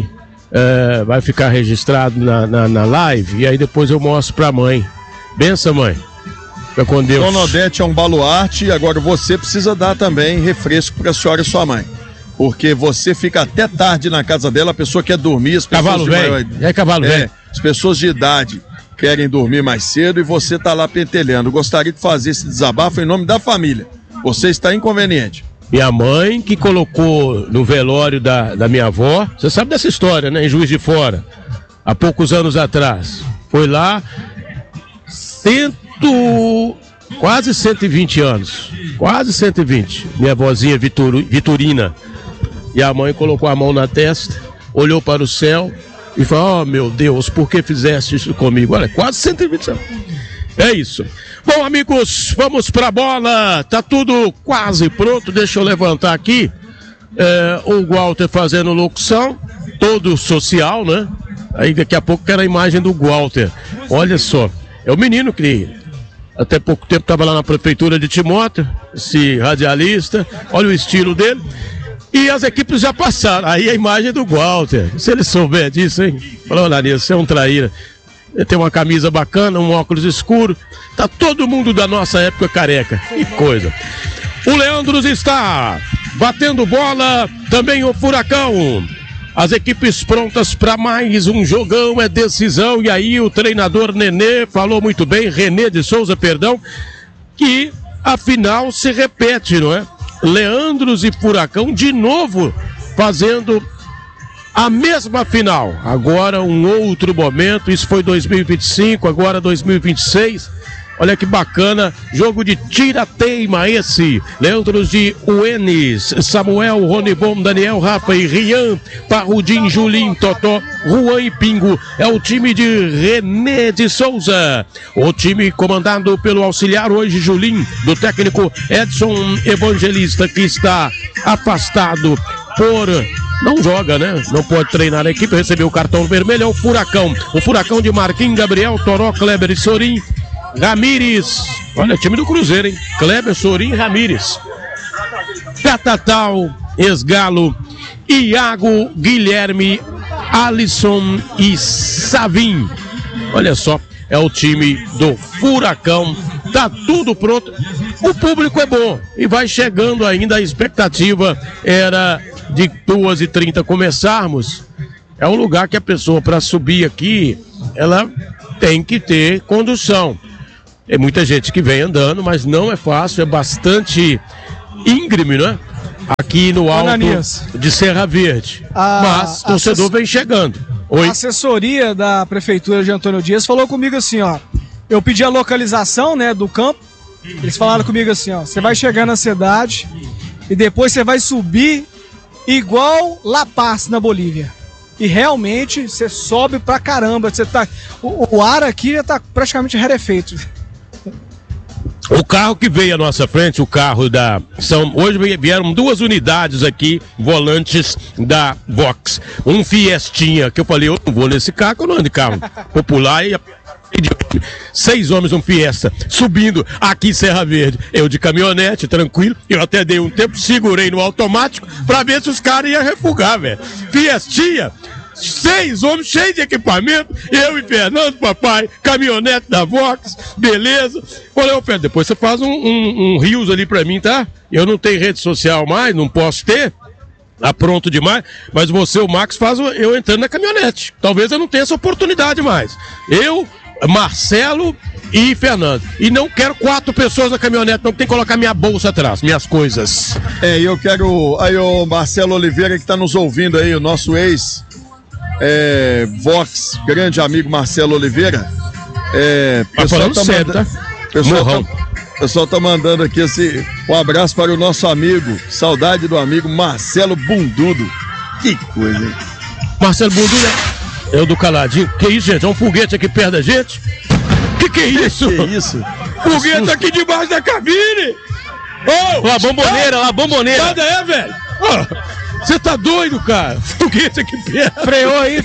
Speaker 1: Vai ficar registrado na live e aí depois eu mostro pra mãe. Benção, mãe. Fica com Deus.
Speaker 2: Dona Odete é um baluarte e agora você precisa dar também refresco pra senhora e sua mãe. Porque você fica até tarde na casa dela, a pessoa quer dormir, as pessoas
Speaker 1: cavalo velho. Cavalo velho.
Speaker 2: As pessoas de idade querem dormir mais cedo e você tá lá pentelhando. Gostaria de fazer esse desabafo em nome da família. Você está inconveniente.
Speaker 1: Minha mãe que colocou no velório da minha avó, você sabe dessa história, né? Em Juiz de Fora, há poucos anos atrás. Foi lá, quase 120 anos, quase 120. Minha vozinha Vitorina. E a mãe colocou a mão na testa, olhou para o céu e falou: oh meu Deus, por que fizeste isso comigo? Olha, quase 120 anos. É isso. Bom, amigos, vamos pra bola. Tá tudo quase pronto. Deixa eu levantar aqui. O Walter fazendo locução, todo social, né? Aí daqui a pouco quero a imagem do Walter. Olha só, é o menino que até pouco tempo estava lá na prefeitura de Timóteo, esse radialista. Olha o estilo dele. E as equipes já passaram. Aí a imagem do Walter. Se ele souber disso, hein? Falou, Ananias, você é um traíra. Ele tem uma camisa bacana, um óculos escuro. Tá todo mundo da nossa época careca. Que coisa. O Leandros está batendo bola. Também o Furacão. As equipes prontas para mais um jogão. É decisão. E aí o treinador René de Souza, perdão. Que a final se repete, não é? Leandros e Furacão de novo fazendo a mesma final, agora um outro momento, isso foi 2025, agora 2026, olha que bacana, jogo de tira-teima esse, Leandros de Uenes, Samuel, Ronibom, Daniel, Rafa e Rian, Parrudim, Julim, Totó, Juan e Pingo, é o time de René de Souza, o time comandado pelo auxiliar hoje, Julim, do técnico Edson Evangelista, que está afastado não joga, né? Não pode treinar a equipe, recebeu o cartão vermelho, é o Furacão de Marquinhos, Gabriel, Toró, Kleber e Sorim, Ramires, olha, time do Cruzeiro, hein? Kleber, Sorim, Ramires, Catatal, Esgalo, Iago, Guilherme, Alisson e Savim. Olha só, é o time do Furacão, tá tudo pronto. O público é bom e vai chegando ainda. A expectativa era de 2h30 começarmos. É um lugar que a pessoa, para subir aqui, ela tem que ter condução. Tem muita gente que vem andando, mas não é fácil, é bastante íngreme, né? Aqui no alto de Serra Verde. Mas o torcedor vem chegando. Oi?
Speaker 3: A assessoria da prefeitura de Antônio Dias falou comigo assim, ó. Eu pedi a localização, né, do campo. Eles falaram comigo assim, ó. Você vai chegar na cidade e depois você vai subir igual La Paz, na Bolívia. E realmente você sobe pra caramba. Você tá, o ar aqui já tá praticamente rarefeito.
Speaker 1: O carro que veio à nossa frente, o carro da... Hoje vieram 2 unidades aqui, volantes da Vox. Um Fiestinha, que eu falei, eu não vou nesse carro, eu não ando de carro popular. E 6 homens, um Fiesta, subindo aqui em Serra Verde. Eu de caminhonete, tranquilo. Eu até dei um tempo, segurei no automático pra ver se os caras iam refugar, velho. Fiestinha... 6 homens cheios de equipamento, eu e Fernando, papai, caminhonete da Vox, beleza. Falei, ô Pedro, depois você faz um rios ali pra mim, tá? Eu não tenho rede social mais, não posso ter, tá pronto demais, mas você, o Max, faz eu entrando na caminhonete. Talvez eu não tenha essa oportunidade mais. Eu, Marcelo e Fernando. E não quero 4 pessoas na caminhonete, não, tem que colocar minha bolsa atrás, minhas coisas.
Speaker 2: E eu quero, aí o Marcelo Oliveira que tá nos ouvindo aí, o nosso Vox, grande amigo Marcelo Oliveira.
Speaker 1: Pessoal tá sério, tá?
Speaker 2: Pessoal tá mandando aqui um abraço para o nosso amigo, saudade do amigo Marcelo Bundudo. Que coisa, hein?
Speaker 1: Marcelo Bundudo é o do Caladinho. Que isso, gente? É um foguete aqui perto da gente? Que é isso?
Speaker 2: Que isso?
Speaker 1: Foguete aqui debaixo da cabine!
Speaker 5: Lá, bomboneira!
Speaker 1: Nada velho! Você tá doido, cara? Foguete aqui perto.
Speaker 3: Freou aí?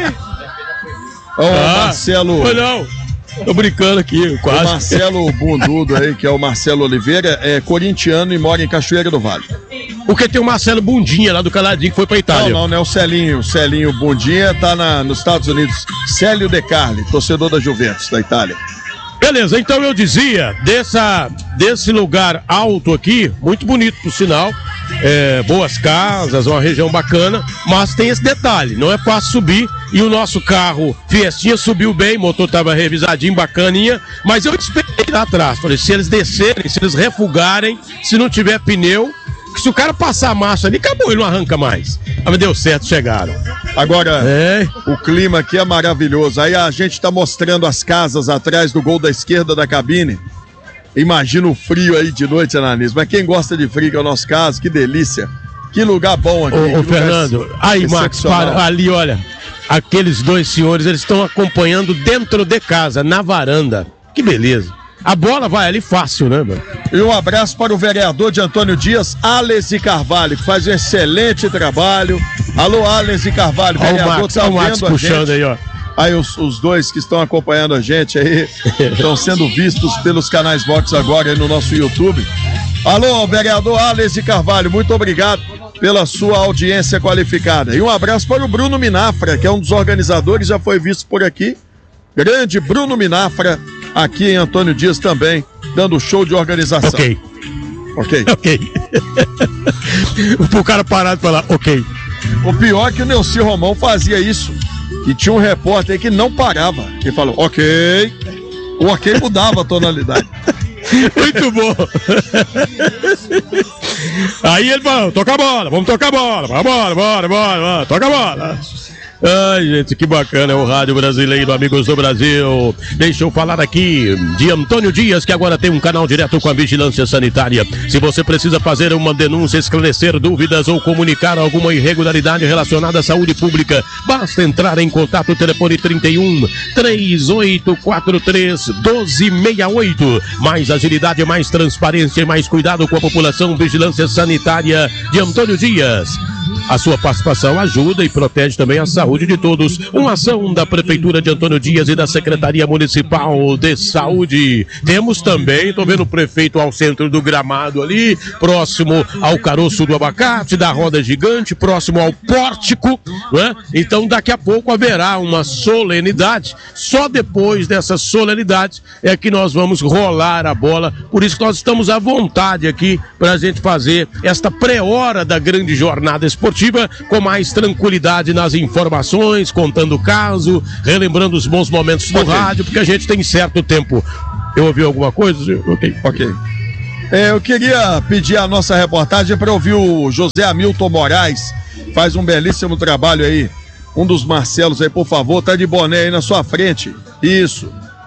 Speaker 2: Marcelo.
Speaker 1: Não, tô brincando aqui, quase.
Speaker 2: O Marcelo Bundudo aí, que é o Marcelo Oliveira, é corintiano e mora em Cachoeira do Vale.
Speaker 1: Porque tem o Marcelo Bundinha lá do Caladinho que foi pra Itália.
Speaker 2: Não é o Celinho. O Celinho Bundinha tá nos Estados Unidos. Célio De Carli, torcedor da Juventus, da Itália.
Speaker 1: Beleza, então eu dizia, desse lugar alto aqui, muito bonito por sinal, boas casas, uma região bacana, mas tem esse detalhe, não é fácil subir, e o nosso carro Fiestinha subiu bem, o motor tava revisadinho, bacaninha, mas eu esperei lá atrás, falei, se eles descerem, se eles refugarem, se não tiver pneu, se o cara passar a marcha ali, acabou, ele não arranca mais. Mas deu certo, chegaram.
Speaker 2: Agora, o clima aqui é maravilhoso. Aí a gente tá mostrando as casas atrás do gol da esquerda da cabine. Imagina o frio aí de noite, Ananis. Mas quem gosta de frio, que é o nosso caso, que delícia. Que lugar bom aqui.
Speaker 1: Ô Fernando, aí Max, para, ali olha, aqueles 2 senhores, eles estão acompanhando dentro de casa, na varanda. Que beleza. A bola vai ali fácil, né, mano?
Speaker 2: E um abraço para o vereador de Antônio Dias, Alex de Carvalho, que faz um excelente trabalho. Alô, Alex de Carvalho, vereador, tá vendo a gente.
Speaker 1: Puxando aí, ó.
Speaker 2: Aí os 2 que estão acompanhando a gente aí, estão sendo vistos pelos canais Vox agora aí no nosso YouTube. Alô, vereador Alex de Carvalho, muito obrigado pela sua audiência qualificada. E um abraço para o Bruno Minafra, que é um dos organizadores, já foi visto por aqui. Grande Bruno Minafra, aqui em Antônio Dias também, dando show de organização. Ok.
Speaker 1: O cara parado e falar, ok.
Speaker 2: O pior é que o Neuci Romão fazia isso. E tinha um repórter aí que não parava. Que falou, ok. O ok mudava a tonalidade.
Speaker 1: Muito bom. Aí ele falou, toca a bola, vamos tocar a bola. Bora, toca a bola. Ai, gente, que bacana, é o Rádio Brasileiro, amigos do Brasil. Deixa eu falar aqui de Antônio Dias, que agora tem um canal direto com a Vigilância Sanitária. Se você precisa fazer uma denúncia, esclarecer dúvidas ou comunicar alguma irregularidade relacionada à saúde pública, basta entrar em contato, telefone 31 3843 1268. Mais agilidade, mais transparência e mais cuidado com a população. Vigilância Sanitária de Antônio Dias. A sua participação ajuda e protege também a saúde de todos. Uma ação da Prefeitura de Antônio Dias e da Secretaria Municipal de Saúde. Temos também, estou vendo o prefeito ao centro do gramado ali, próximo ao caroço do abacate, da roda gigante, próximo ao pórtico, né? Então daqui a pouco haverá uma solenidade. Só depois dessa solenidade é que nós vamos rolar a bola. Por isso que nós estamos à vontade aqui para a gente fazer esta pré-hora da grande jornada esportiva com mais tranquilidade nas informações, contando o caso, relembrando os bons momentos do rádio, porque a gente tem certo tempo. Eu ouvi alguma coisa? Ok.
Speaker 2: Eu queria pedir a nossa reportagem para ouvir o José Hamilton Moraes, faz um belíssimo trabalho aí. Um dos Marcelos aí, por favor, tá de boné aí na sua frente. Isso.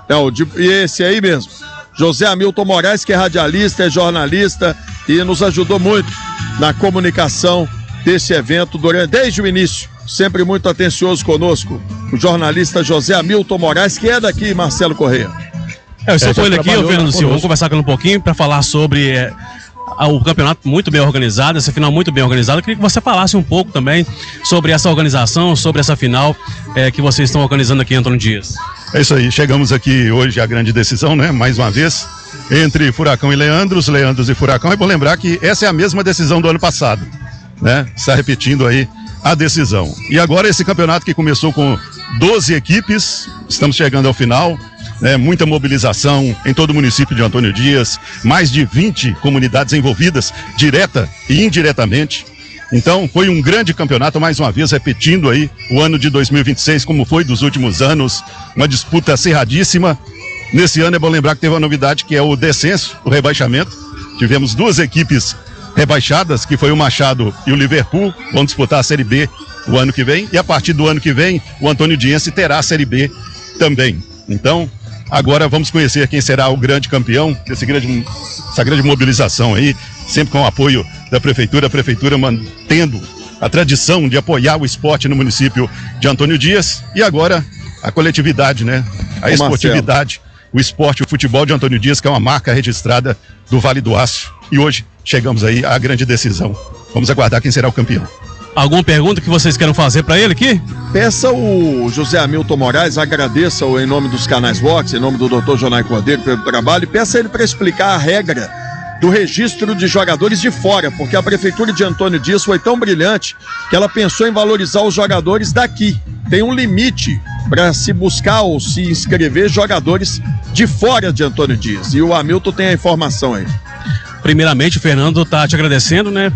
Speaker 2: E esse aí mesmo. José Hamilton Moraes, que é radialista, é jornalista e nos ajudou muito na comunicação desse evento desde o início. Sempre muito atencioso conosco. O jornalista José Hamilton Moraes, que é daqui, Marcelo Correia.
Speaker 5: Eu estou com ele aqui, o Fernando Silva. Vamos conversar com ele um pouquinho para falar sobre o campeonato muito bem organizado, essa final muito bem organizada. Eu queria que você falasse um pouco também sobre essa organização, sobre essa final que vocês estão organizando aqui em Antônio Dias.
Speaker 10: É isso aí, chegamos aqui hoje à grande decisão, né? Mais uma vez, entre Furacão e Leandros e Furacão. É bom lembrar que essa é a mesma decisão do ano passado, né? Está repetindo aí a decisão. E agora esse campeonato que começou com 12 equipes, estamos chegando ao final. Muita mobilização em todo o município de Antônio Dias, mais de 20 comunidades envolvidas, direta e indiretamente. Então foi um grande campeonato, mais uma vez repetindo aí o ano de 2026, como foi dos últimos anos, uma disputa acirradíssima. Nesse ano é bom lembrar que teve uma novidade, que é o descenso, o rebaixamento. Tivemos duas equipes rebaixadas, que foi o Machado e o Liverpool, vão disputar a Série B o ano que vem, e a partir do ano que vem o Antônio Diense terá a Série B também. Então, agora vamos conhecer quem será o grande campeão essa grande mobilização aí, sempre com o apoio da Prefeitura, a Prefeitura mantendo a tradição de apoiar o esporte no município de Antônio Dias, e agora a coletividade, né? A esportividade, o esporte, o futebol de Antônio Dias, que é uma marca registrada do Vale do Aço, e hoje chegamos aí à grande decisão. Vamos aguardar quem será o campeão.
Speaker 5: Alguma pergunta que vocês querem fazer para ele aqui?
Speaker 2: Peça o José Hamilton Moraes, agradeça em nome dos canais Vox, em nome do Dr. Jonai Cordeiro pelo trabalho, e peça ele para explicar a regra do registro de jogadores de fora, porque a Prefeitura de Antônio Dias foi tão brilhante que ela pensou em valorizar os jogadores daqui. Tem um limite para se buscar ou se inscrever jogadores de fora de Antônio Dias, e o Hamilton tem a informação aí.
Speaker 5: Primeiramente, o Fernando está te agradecendo, né,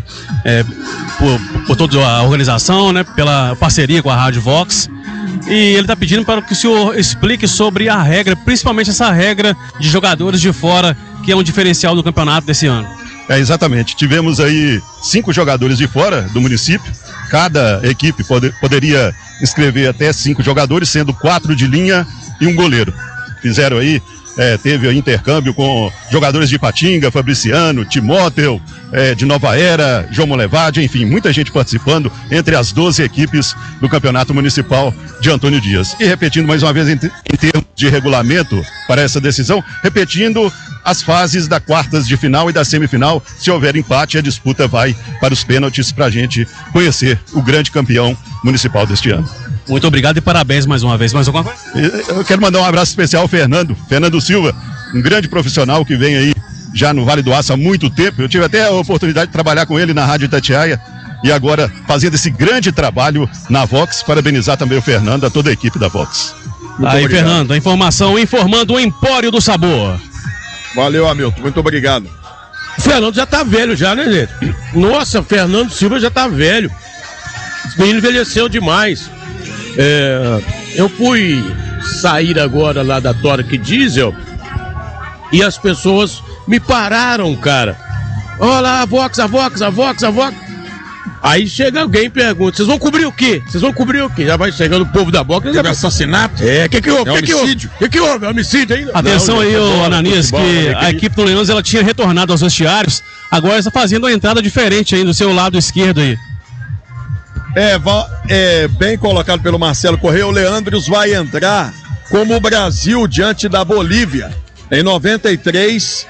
Speaker 5: por toda a organização, né, pela parceria com a Rádio Vox. E ele está pedindo para que o senhor explique sobre a regra, principalmente essa regra de jogadores de fora, que é um diferencial do campeonato desse ano.
Speaker 10: Exatamente. Tivemos aí 5 jogadores de fora do município. Cada equipe poderia inscrever até 5 jogadores, sendo 4 de linha e um goleiro. Fizeram aí. Teve intercâmbio com jogadores de Ipatinga, Fabriciano, Timóteo, de Nova Era, João Molevade, enfim, muita gente participando entre as 12 equipes do Campeonato Municipal de Antônio Dias. E repetindo mais uma vez em termos de regulamento para essa decisão, repetindo as fases da quartas de final e da semifinal. Se houver empate, a disputa vai para os pênaltis para a gente conhecer o grande campeão municipal deste ano.
Speaker 5: Muito obrigado e parabéns mais uma vez. Mais alguma coisa?
Speaker 10: Eu quero mandar um abraço especial ao Fernando Silva, um grande profissional que vem aí já no Vale do Aço há muito tempo. Eu tive até a oportunidade de trabalhar com ele na Rádio Itatiaia e agora fazendo esse grande trabalho na Vox. Parabenizar também o Fernando, a toda a equipe da Vox.
Speaker 5: Muito aí, obrigado. Fernando, a informação informando o Empório do Sabor.
Speaker 2: Valeu, Hamilton, muito obrigado.
Speaker 1: O Fernando já tá velho já, né, gente? Nossa, Fernando Silva já tá velho. Esse menino envelheceu demais. Eu fui sair agora lá da Torque Diesel e as pessoas me pararam, cara. Olha lá, a Vox. Aí chega alguém e pergunta: vocês vão cobrir o quê? Já vai chegando o povo da Vox.
Speaker 2: Teve assassinato?
Speaker 1: Que houve?
Speaker 2: Homicídio?
Speaker 1: Que houve? Homicídio ainda?
Speaker 5: Atenção não, aí, ô Ananias, que a equipe do Leandros ela tinha retornado aos vestiários, agora está fazendo uma entrada diferente aí do seu lado esquerdo aí.
Speaker 2: Bem colocado pelo Marcelo Correia. O Leandros vai entrar como o Brasil diante da Bolívia em 93,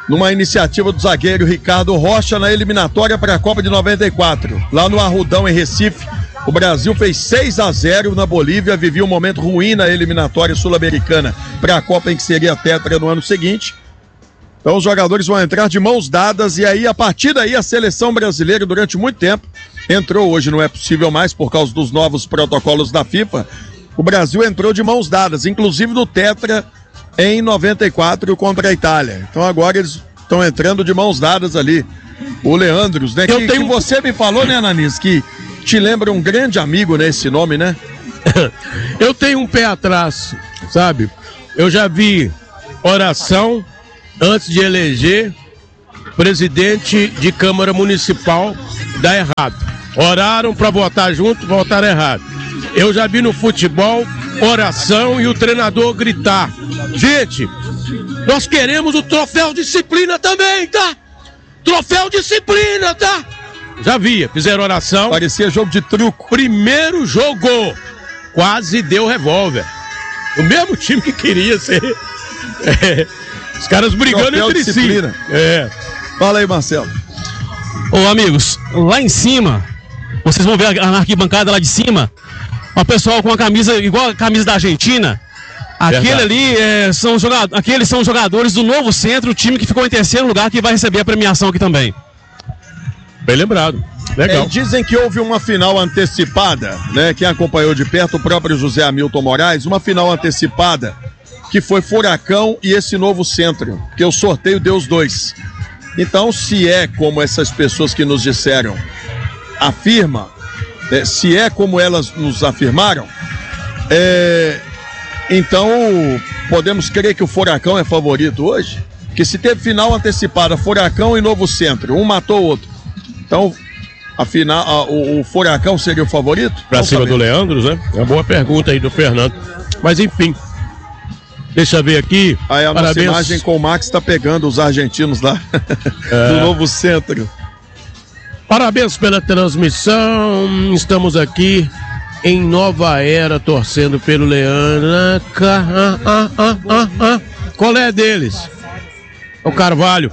Speaker 2: numa iniciativa do zagueiro Ricardo Rocha na eliminatória para a Copa de 94. Lá no Arrudão, em Recife, o Brasil fez 6-0 na Bolívia, vivia um momento ruim na eliminatória sul-americana para a Copa em que seria tetra no ano seguinte. Então os jogadores vão entrar de mãos dadas e aí, a partir daí, a seleção brasileira, durante muito tempo, entrou, hoje não é possível mais por causa dos novos protocolos da FIFA, o Brasil entrou de mãos dadas, inclusive no tetra em 94 contra a Itália. Então agora eles estão entrando de mãos dadas ali. O Leandros, né? Que você me falou, né, Ananis, que te lembra um grande amigo, né, esse nome, né?
Speaker 1: Eu tenho um pé atrás, sabe? Eu já vi oração antes de eleger presidente de Câmara Municipal dar errado. Oraram para votar junto, votaram errado. Eu já vi no futebol oração e o treinador gritar: gente, nós queremos o troféu disciplina também, tá? Troféu disciplina, tá? Já via, fizeram oração.
Speaker 2: Parecia jogo de truco.
Speaker 1: Primeiro jogou, quase deu revólver. O mesmo time que queria ser. Os caras brigando troféu entre disciplina. Si.
Speaker 2: Fala aí, Marcelo.
Speaker 5: Ô, amigos, lá em cima, vocês vão ver a arquibancada lá de cima, o pessoal com a camisa igual a camisa da Argentina. Aquele ali aqueles são jogadores do Novo Centro, o time que ficou em terceiro lugar, que vai receber a premiação aqui também.
Speaker 1: Bem lembrado. Legal.
Speaker 2: Dizem que houve uma final antecipada, né? Quem acompanhou de perto, o próprio José Hamilton Moraes, uma final antecipada que foi Furacão e esse Novo Centro, que o sorteio deu os dois. Então, se é como essas pessoas que nos disseram afirma, se é como elas nos afirmaram, então podemos crer que o Furacão é favorito hoje? Que se teve final antecipada, Furacão e Novo Centro, um matou o outro. Então, afinal, o Furacão seria o favorito?
Speaker 1: Pra cima do Leandros, né? É uma boa pergunta aí do Fernando. Mas enfim, deixa eu ver aqui.
Speaker 2: Aí a nossa imagem com o Max tá pegando os argentinos lá do Novo Centro.
Speaker 1: Parabéns pela transmissão. Estamos aqui em Nova Era, torcendo pelo Leandro. Qual é deles? O Carvalho.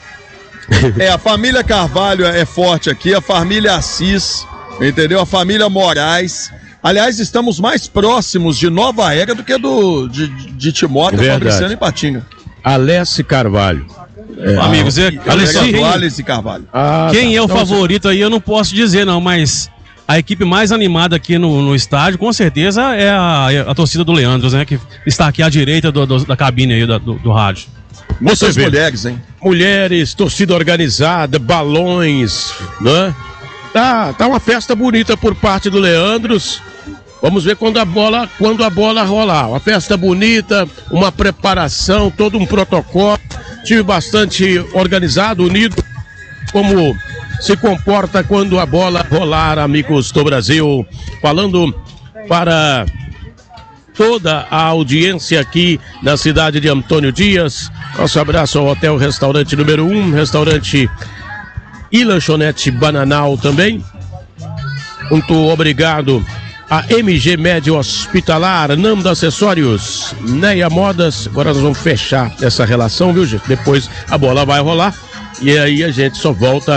Speaker 2: A família Carvalho é forte aqui, a família Assis, entendeu? A família Moraes. Aliás, estamos mais próximos de Nova Era do que de Timóteo, Fabriciano e Patinga.
Speaker 1: Alessi Carvalho.
Speaker 5: Amigos,
Speaker 2: Alessi Carvalho.
Speaker 5: Quem é o favorito aí eu não posso dizer não, mas a equipe mais animada aqui no estádio, com certeza, é a torcida do Leandros, né? Que está aqui à direita da cabine aí do rádio.
Speaker 2: Muitas mulheres, hein?
Speaker 1: Mulheres, torcida organizada, balões, né? Tá uma festa bonita por parte do Leandros. Vamos ver quando a bola rolar. Uma festa bonita, uma preparação, todo um protocolo. Time bastante organizado, unido, como se comporta quando a bola rolar, amigos do Brasil. Falando para toda a audiência aqui na cidade de Antônio Dias. Nosso abraço ao Hotel Restaurante número 1, restaurante e lanchonete Bananal também. Muito obrigado a MG Médio Hospitalar, Nando Acessórios, Neia Modas. Agora nós vamos fechar essa relação, viu, gente? Depois a bola vai rolar e aí a gente só volta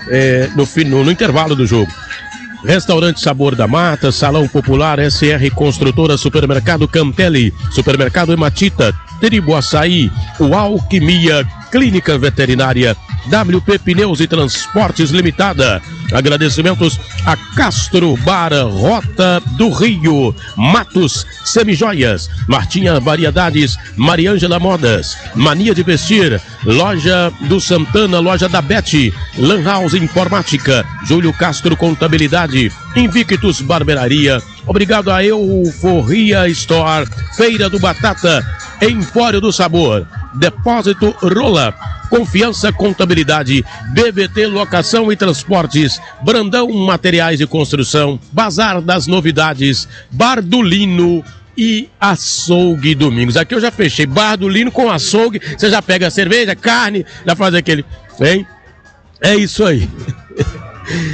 Speaker 1: no intervalo do jogo. Restaurante Sabor da Mata, Salão Popular, SR Construtora, Supermercado Cantelli, Supermercado Hematita, Tribo Açaí, o Alquimia, Clínica Veterinária, WP Pneus e Transportes Limitada. Agradecimentos a Castro Bar, Rota do Rio, Matos Semijoias, Martinha Variedades, Mariângela Modas, Mania de Vestir, Loja do Santana, Loja da Bete, Lan House Informática, Júlio Castro Contabilidade, Invictus Barbearia. Obrigado a Euforia Store, Feira do Batata, Empório do Sabor, Depósito Rola, Confiança Contabilidade, BVT Locação e Transportes, Brandão Materiais de Construção, Bazar das Novidades, Bar do Lino e Açougue Domingos. Aqui eu já fechei, Bar do Lino com açougue, você já pega cerveja, carne, já faz aquele, hein? É isso aí.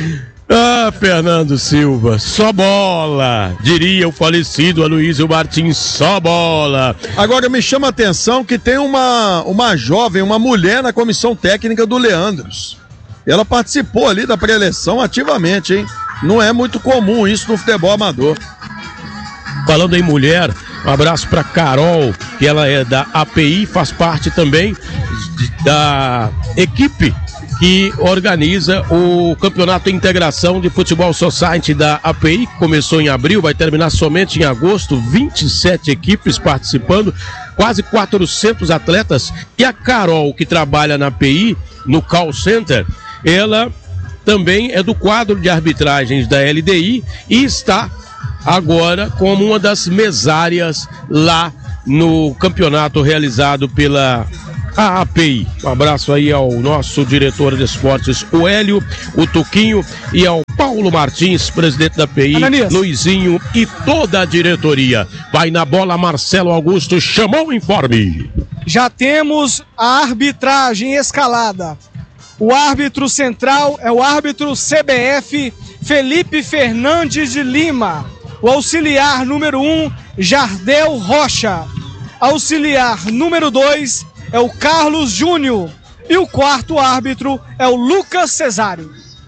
Speaker 1: Ah, Fernando Silva, só bola, diria o falecido Aloysio Martins, só bola.
Speaker 2: Agora me chama a atenção que tem uma jovem, uma mulher na comissão técnica do Leandros. Ela participou ali da pré-eleição ativamente, hein? Não é muito comum isso no futebol amador.
Speaker 1: Falando em mulher, um abraço para Carol, que ela é da API, faz parte também da equipe que organiza o Campeonato de Integração de Futebol Society da API, que começou em abril, vai terminar somente em agosto, 27 equipes participando, quase 400 atletas, e a Carol, que trabalha na API, no call center, ela também é do quadro de arbitragens da LDI e está agora como uma das mesárias lá no campeonato realizado pela API. Um abraço aí ao nosso diretor de esportes, o Hélio, o Tuquinho, e ao Paulo Martins, presidente da API,
Speaker 3: Ananias.
Speaker 1: Luizinho e toda a diretoria. Vai na bola, Marcelo Augusto, chamou o informe.
Speaker 3: Já temos a arbitragem escalada. O árbitro central é o árbitro CBF, Felipe Fernandes de Lima. O auxiliar número 1, Jardel Rocha. Auxiliar número 2 é o Carlos Júnior. E o quarto árbitro é o Lucas Cesário.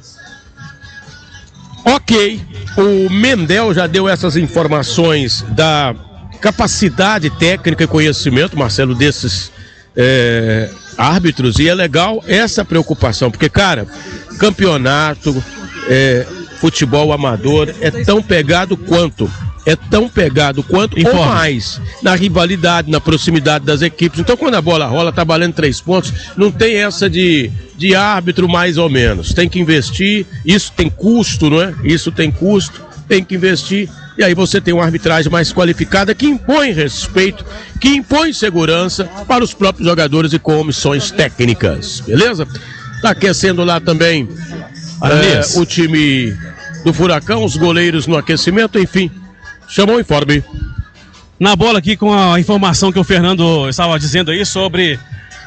Speaker 1: Ok, o Mendel já deu essas informações da capacidade técnica e conhecimento, Marcelo, desses árbitros, e é legal essa preocupação, porque, cara, campeonato, futebol amador é tão pegado quanto ou mais na rivalidade, na proximidade das equipes. Então, quando a bola rola, tá valendo 3 pontos, não tem essa de árbitro mais ou menos. Tem que investir, isso tem custo, não é? Isso tem custo, tem que investir. E aí você tem uma arbitragem mais qualificada que impõe respeito, que impõe segurança para os próprios jogadores e comissões técnicas. Beleza? Tá aquecendo lá também o time do Furacão, os goleiros no aquecimento, enfim. Chamou o informe.
Speaker 5: Na bola aqui com a informação que o Fernando estava dizendo aí sobre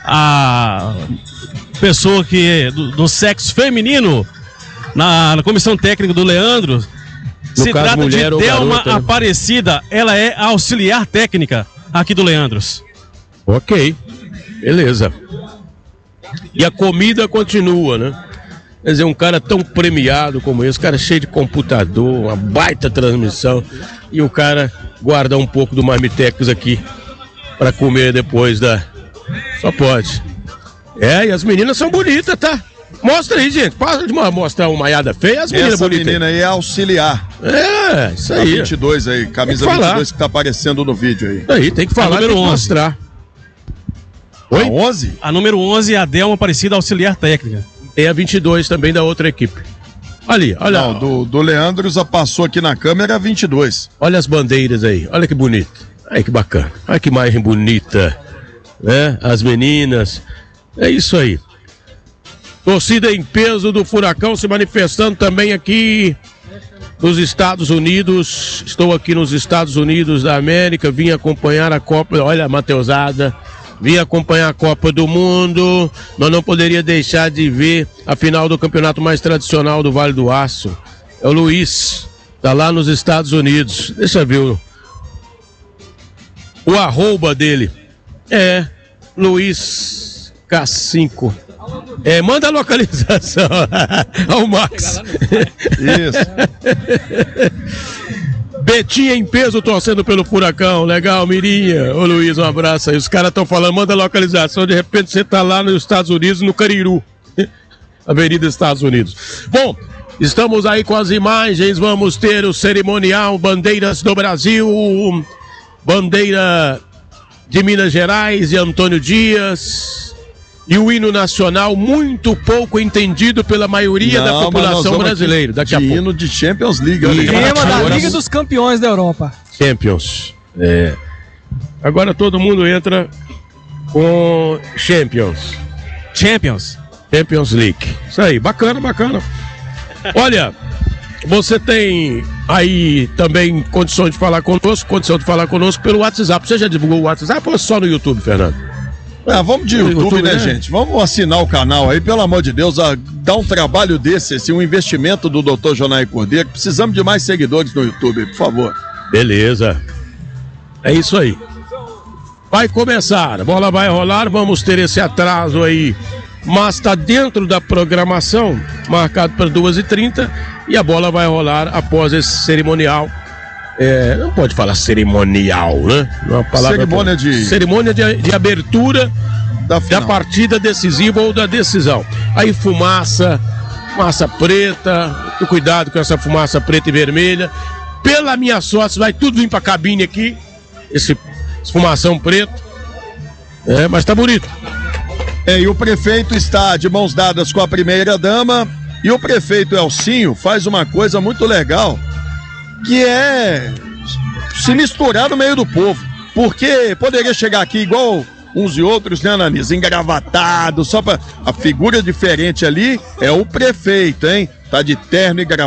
Speaker 5: a pessoa que do sexo feminino na comissão técnica do Leandro. Se trata mulher de Delma garota, Aparecida, ela é auxiliar técnica aqui do Leandros.
Speaker 1: Ok, beleza. E a comida continua, né? Quer dizer, um cara tão premiado como esse, cara cheio de computador, uma baita transmissão, e o cara guarda um pouco do marmitecos aqui pra comer depois da... Só pode. E as meninas são bonitas, tá? Mostra aí, gente. Para de mostrar uma maiada feia. As meninas bonitas.
Speaker 2: Essa menina aí é auxiliar.
Speaker 1: Isso aí.
Speaker 2: A 22 aí, camisa 22 que tá aparecendo no vídeo aí.
Speaker 1: Aí, tem que falar,
Speaker 5: número
Speaker 1: tem que
Speaker 5: 11.
Speaker 1: mostrar.
Speaker 2: Oi? A 11?
Speaker 5: A número 11 é a Delma Aparecida, auxiliar técnica.
Speaker 1: Tem a 22 também da outra equipe. Ali, olha.
Speaker 2: Não, do Leandro já passou aqui na câmera a 22.
Speaker 1: Olha as bandeiras aí, olha que bonito. Ai, que bacana. Olha que imagem bonita. Né? As meninas. É isso aí. Torcida em peso do Furacão se manifestando também aqui nos Estados Unidos. Estou aqui nos Estados Unidos da América. Vim acompanhar a Copa. Olha a Mateusada. Vim acompanhar a Copa do Mundo. Mas não poderia deixar de ver a final do campeonato mais tradicional do Vale do Aço. É o Luiz. Tá lá nos Estados Unidos. Deixa eu ver o arroba dele. É Luiz K5. Manda a localização ao Max.
Speaker 2: Isso.
Speaker 1: Betinha em peso torcendo pelo Furacão. Legal, Mirinha. Ô Luiz, um abraço aí. Os caras estão falando, manda a localização. De repente você tá lá nos Estados Unidos, no Cariru. Avenida Estados Unidos. Bom, estamos aí com as imagens. Vamos ter o cerimonial Bandeiras do Brasil. Bandeira de Minas Gerais e Antônio Dias. E o hino nacional muito pouco entendido pela maioria da população brasileira. Daqui a pouco.
Speaker 2: Hino de Champions League.
Speaker 3: Tema da Liga dos Campeões da Europa.
Speaker 1: Champions. Agora todo mundo entra com Champions League. Isso aí, bacana. Olha, você tem aí também condição de falar conosco pelo WhatsApp. Você já divulgou o WhatsApp ou só no YouTube, Fernando?
Speaker 2: Vamos de YouTube, né, gente? Vamos assinar o canal aí, pelo amor de Deus, dá um trabalho desse, um investimento do Dr. Jonai Cordeiro. Precisamos de mais seguidores no YouTube, por favor.
Speaker 1: Beleza. É isso aí. Vai começar, a bola vai rolar, vamos ter esse atraso aí, mas está dentro da programação, marcado para 2h30, e a bola vai rolar após esse cerimonial. Não pode falar cerimonial, né? Uma palavra cerimônia de abertura da partida decisiva ou da decisão. Aí fumaça preta, cuidado com essa fumaça preta e vermelha. Pela minha sorte, vai tudo vir pra cabine aqui, esse fumação preto, mas tá bonito.
Speaker 2: E o prefeito está de mãos dadas com a primeira-dama, e o prefeito Elcinho faz uma coisa muito legal, que é se misturar no meio do povo, porque poderia chegar aqui igual uns e outros, né, Ananis, engravatado, só pra... A figura diferente ali é o prefeito, hein? Tá de terno e gravata.